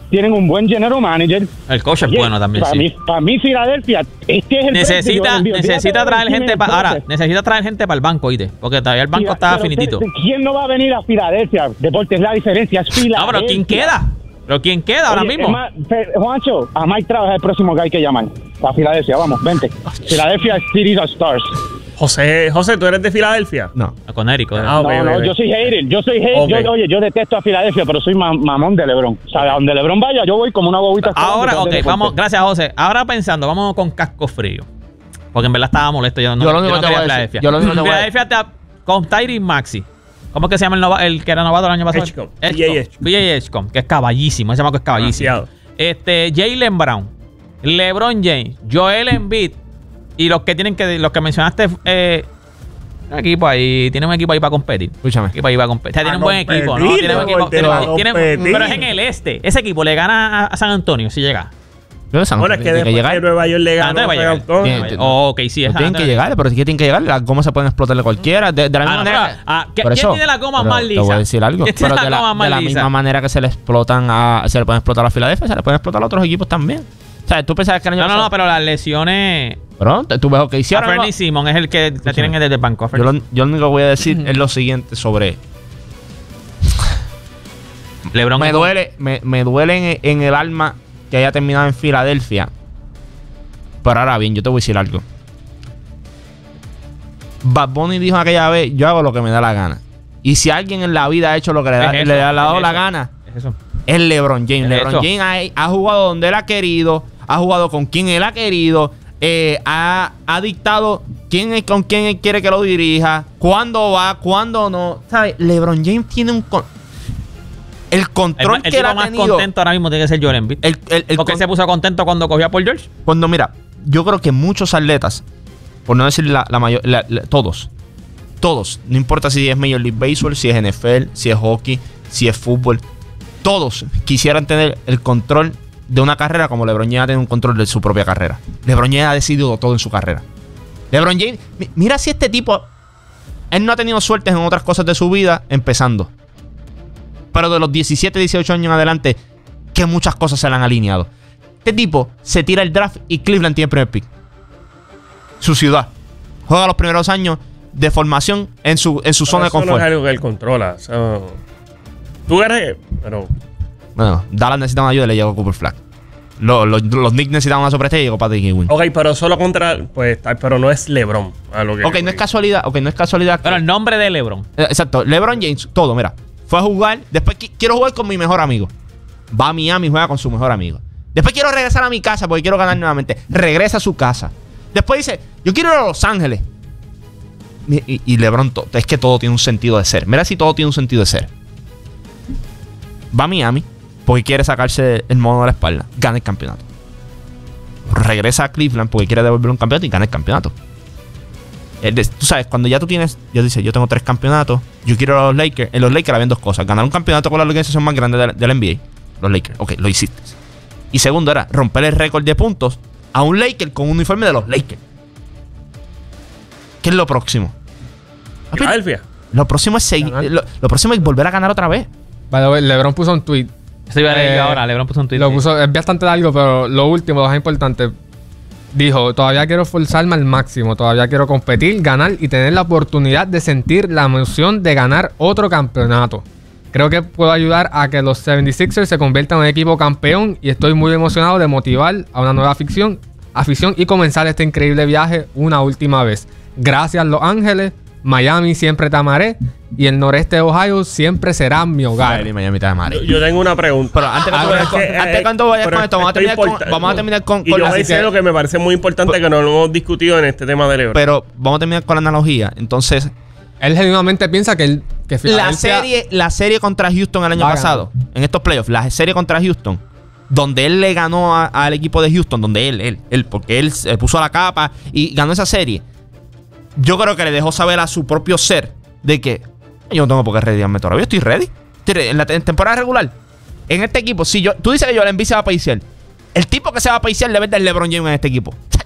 tienen un buen general manager. El coach es Oye, bueno también, para mí, Filadelfia, este es el necesita traer gente para necesita traer gente para el banco, ¿oíste? Porque todavía el banco está finitito. ¿Quién no va a venir a Filadelfia? Deportes, la diferencia es Filadelfia. No, pero ¿quién queda? ¿Pero quién queda ahora mismo? Juancho, a Mike Trout es el próximo que hay que llamar. A Filadelfia, vamos, vente. Filadelfia City of Stars. José, ¿tú eres de Filadelfia? No, con Eric. No, yo soy hater. Okay. Yo detesto a Filadelfia, pero soy mamón de LeBron. O sea, a donde LeBron vaya, yo voy como una bobita. Ahora, vamos, gracias, José. Ahora pensando, vamos con casco frío. Porque en verdad estaba molesto. Yo no quería Filadelfia. Filadelfia con Tyrese Maxey. ¿Cómo es que se llama el que era novato el año pasado? BJ Edgecombe, que es caballísimo. Ese chamaco es caballísimo. Jaylen Brown, LeBron James, Joel Embiid y los que mencionaste. Un equipo ahí, tiene un equipo ahí para competir. Escúchame. Equipo ahí para competir. O sea, tiene un buen equipo, ¿no? Tiene un equipo. Pero es en el este. Ese equipo le gana a San Antonio si llega. Bueno, es que después de Nueva York le ganó a San Antonio. Ok, sí, es. Tienen que llegar, pero si tienen que llegar, las gomas se pueden explotarle cualquiera. De la misma manera. ¿Quién tiene la goma más lisa? Te voy a decir algo. Pero de la misma manera que se le explotan se le pueden explotar a Filadelfia, se le pueden explotar a otros equipos también. O sea, tú pensabas que el año pasado. No, pero las lesiones. Pero tú ves lo que hicieron. Fernie Simon es el que la tienen desde el banco. Yo lo único que voy a decir es lo siguiente sobre. LeBron me duele en el alma que haya terminado en Filadelfia. Pero ahora bien, yo te voy a decir algo. Bad Bunny dijo aquella vez: yo hago lo que me da la gana. Y si alguien en la vida ha hecho lo que le ha dado la gana, es LeBron James. LeBron James ha jugado donde él ha querido, ha jugado con quien él ha querido, ha dictado con quién él quiere que lo dirija, cuándo va, cuándo no. ¿Sabes? LeBron James tiene el control que él ha tenido. El más contento ahora mismo tiene que ser Joel Embiid. Porque él se puso contento cuando cogió a Paul George. Cuando, mira, yo creo que muchos atletas, por no decir la mayoría, todos, no importa si es Major League Baseball, si es NFL, si es hockey, si es fútbol, todos quisieran tener el control de una carrera como LeBron James tiene un control de su propia carrera. LeBron James ha decidido todo en su carrera. LeBron James, mira si este tipo, él no ha tenido suertes en otras cosas de su vida, empezando. Pero de los 17, 18 años en adelante, que muchas cosas se le han alineado. Este tipo se tira el draft y Cleveland tiene el primer pick. Su ciudad. Juega los primeros años de formación en su zona de confort. Eso no es algo que él controla. Tú eres... Pero... Bueno, Dallas necesita una ayuda y le llegó Cooper Flag. Los Knicks necesitaban una superestrella y llegó Patrick Ewing. Ok, pero solo contra... Pues, pero no es LeBron. Ok, no es casualidad. Pero el nombre de LeBron. Exacto. LeBron James, todo, mira. Fue a jugar. Después quiero jugar con mi mejor amigo. Va a Miami y juega con su mejor amigo. Después quiero regresar a mi casa porque quiero ganar nuevamente. Regresa a su casa. Después dice, yo quiero ir a Los Ángeles. Y LeBron, es que todo tiene un sentido de ser. Mira si todo tiene un sentido de ser. Va a Miami porque quiere sacarse el mono de la espalda. Gana el campeonato. Regresa a Cleveland porque quiere devolver un campeonato y gana el campeonato. Tú sabes, cuando ya tú tienes, yo dices, yo tengo 3 campeonatos, yo quiero a los Lakers. En los Lakers habían 2 cosas: ganar un campeonato con la organización más grande de la NBA, los Lakers. Ok, lo hiciste. Y segundo era romper el récord de puntos a un Laker con un uniforme de los Lakers. ¿Qué es lo próximo? Filadelfia. Lo próximo es seguir. Lo próximo es volver a ganar otra vez. Vale, LeBron puso un tweet. Eso iba a decir ahora. LeBron puso un tweet. Lo puso, es bastante largo, pero lo último, lo más importante. Dijo, todavía quiero forzarme al máximo, todavía quiero competir, ganar y tener la oportunidad de sentir la emoción de ganar otro campeonato. Creo que puedo ayudar a que los 76ers se conviertan en un equipo campeón y estoy muy emocionado de motivar a una nueva afición y comenzar este increíble viaje una última vez. Gracias, Los Ángeles. Miami siempre te amaré y el noreste de Ohio siempre será mi hogar. Miami te amaré. Yo tengo una pregunta. Pero antes cuando vayas con esto, vamos a terminar con y yo voy a decir lo que me parece muy importante que no lo hemos discutido en este tema de LeBron. Pero vamos a terminar con la analogía. Entonces, él genuinamente piensa que la serie contra Houston el año pasado, en estos playoffs, la serie contra Houston, donde él le ganó al equipo de Houston, donde él porque él se puso a la capa y ganó esa serie. Yo creo que le dejó saber a su propio ser de que yo no tengo por qué retirarme todavía. Estoy ready. En la temporada regular, en este equipo, tú dices que Joel Embiid se va a paiciar. El tipo que se va a paiciar de verdad es LeBron James en este equipo.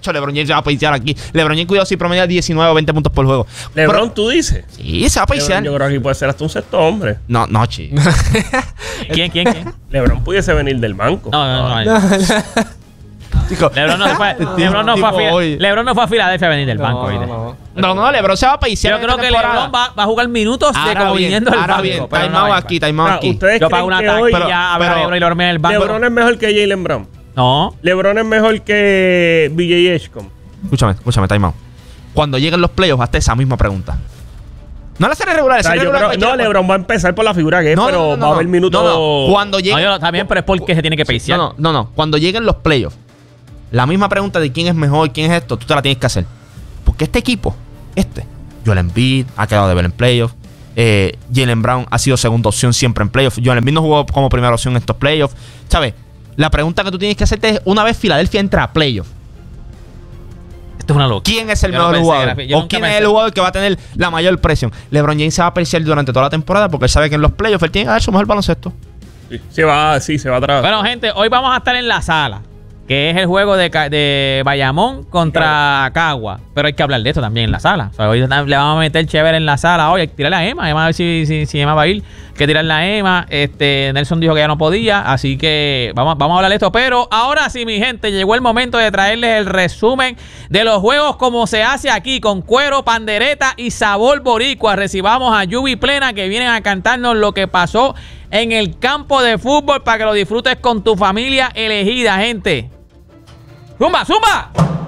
Hacho, LeBron James se va a pasear aquí. LeBron James, cuidado, si promedia 19 o 20 puntos por juego. ¿LeBron tú dices? Sí, se va a pasear. Yo creo que aquí puede ser hasta un sexto hombre. No, chico. ¿Quién? LeBron pudiese venir del banco. No. LeBron no fue a Filadelfia a venir del banco. No, LeBron se va a pasear. Yo creo que LeBron va a jugar minutos de como viniendo del banco. Ahora bien, timeout aquí. Yo pago una taquilla a ver a LeBron y lo dormí en el banco. LeBron es mejor que Jaylen Brown. No. LeBron es mejor que BJ Edgecombe. Escúchame, timeout. Cuando lleguen los playoffs, hazte esa misma pregunta. No la serie regular. LeBron va a empezar por la figura que es, pero va a haber minutos. Cuando lleguen. También, pero es porque se tiene que pacear. No. Cuando lleguen los playoffs, la misma pregunta de quién es mejor, quién es esto, tú te la tienes que hacer. Porque este equipo, Joel Embiid ha quedado de ver en playoffs. Jaylen Brown ha sido segunda opción siempre en playoffs. Joel Embiid no jugó como primera opción en estos playoffs. ¿Sabes? La pregunta que tú tienes que hacerte es: una vez Filadelfia entra a playoffs, esto es una locura. ¿quién es el mejor jugador? ¿O quién es el jugador que va a tener la mayor presión? LeBron James se va a apreciar durante toda la temporada porque él sabe que en los playoffs él tiene que dar su mejor baloncesto. Sí, se va atrás. Bueno, gente, hoy vamos a estar en la sala, que es el juego de Bayamón contra Cagua. Pero hay que hablar de esto también en la sala. O sea, hoy le vamos a meter chévere en la sala. Hoy hay que tirar la Emma. Vamos a ver si Emma va a ir. Hay que tirar la Emma. Nelson dijo que ya no podía. Así que vamos a hablar de esto. Pero ahora sí, mi gente, llegó el momento de traerles el resumen de los juegos como se hace aquí, con cuero, pandereta y sabor boricua. Recibamos a Yubi Plena, que vienen a cantarnos lo que pasó en el campo de fútbol para que lo disfrutes con tu familia elegida, gente. ¡Zumba!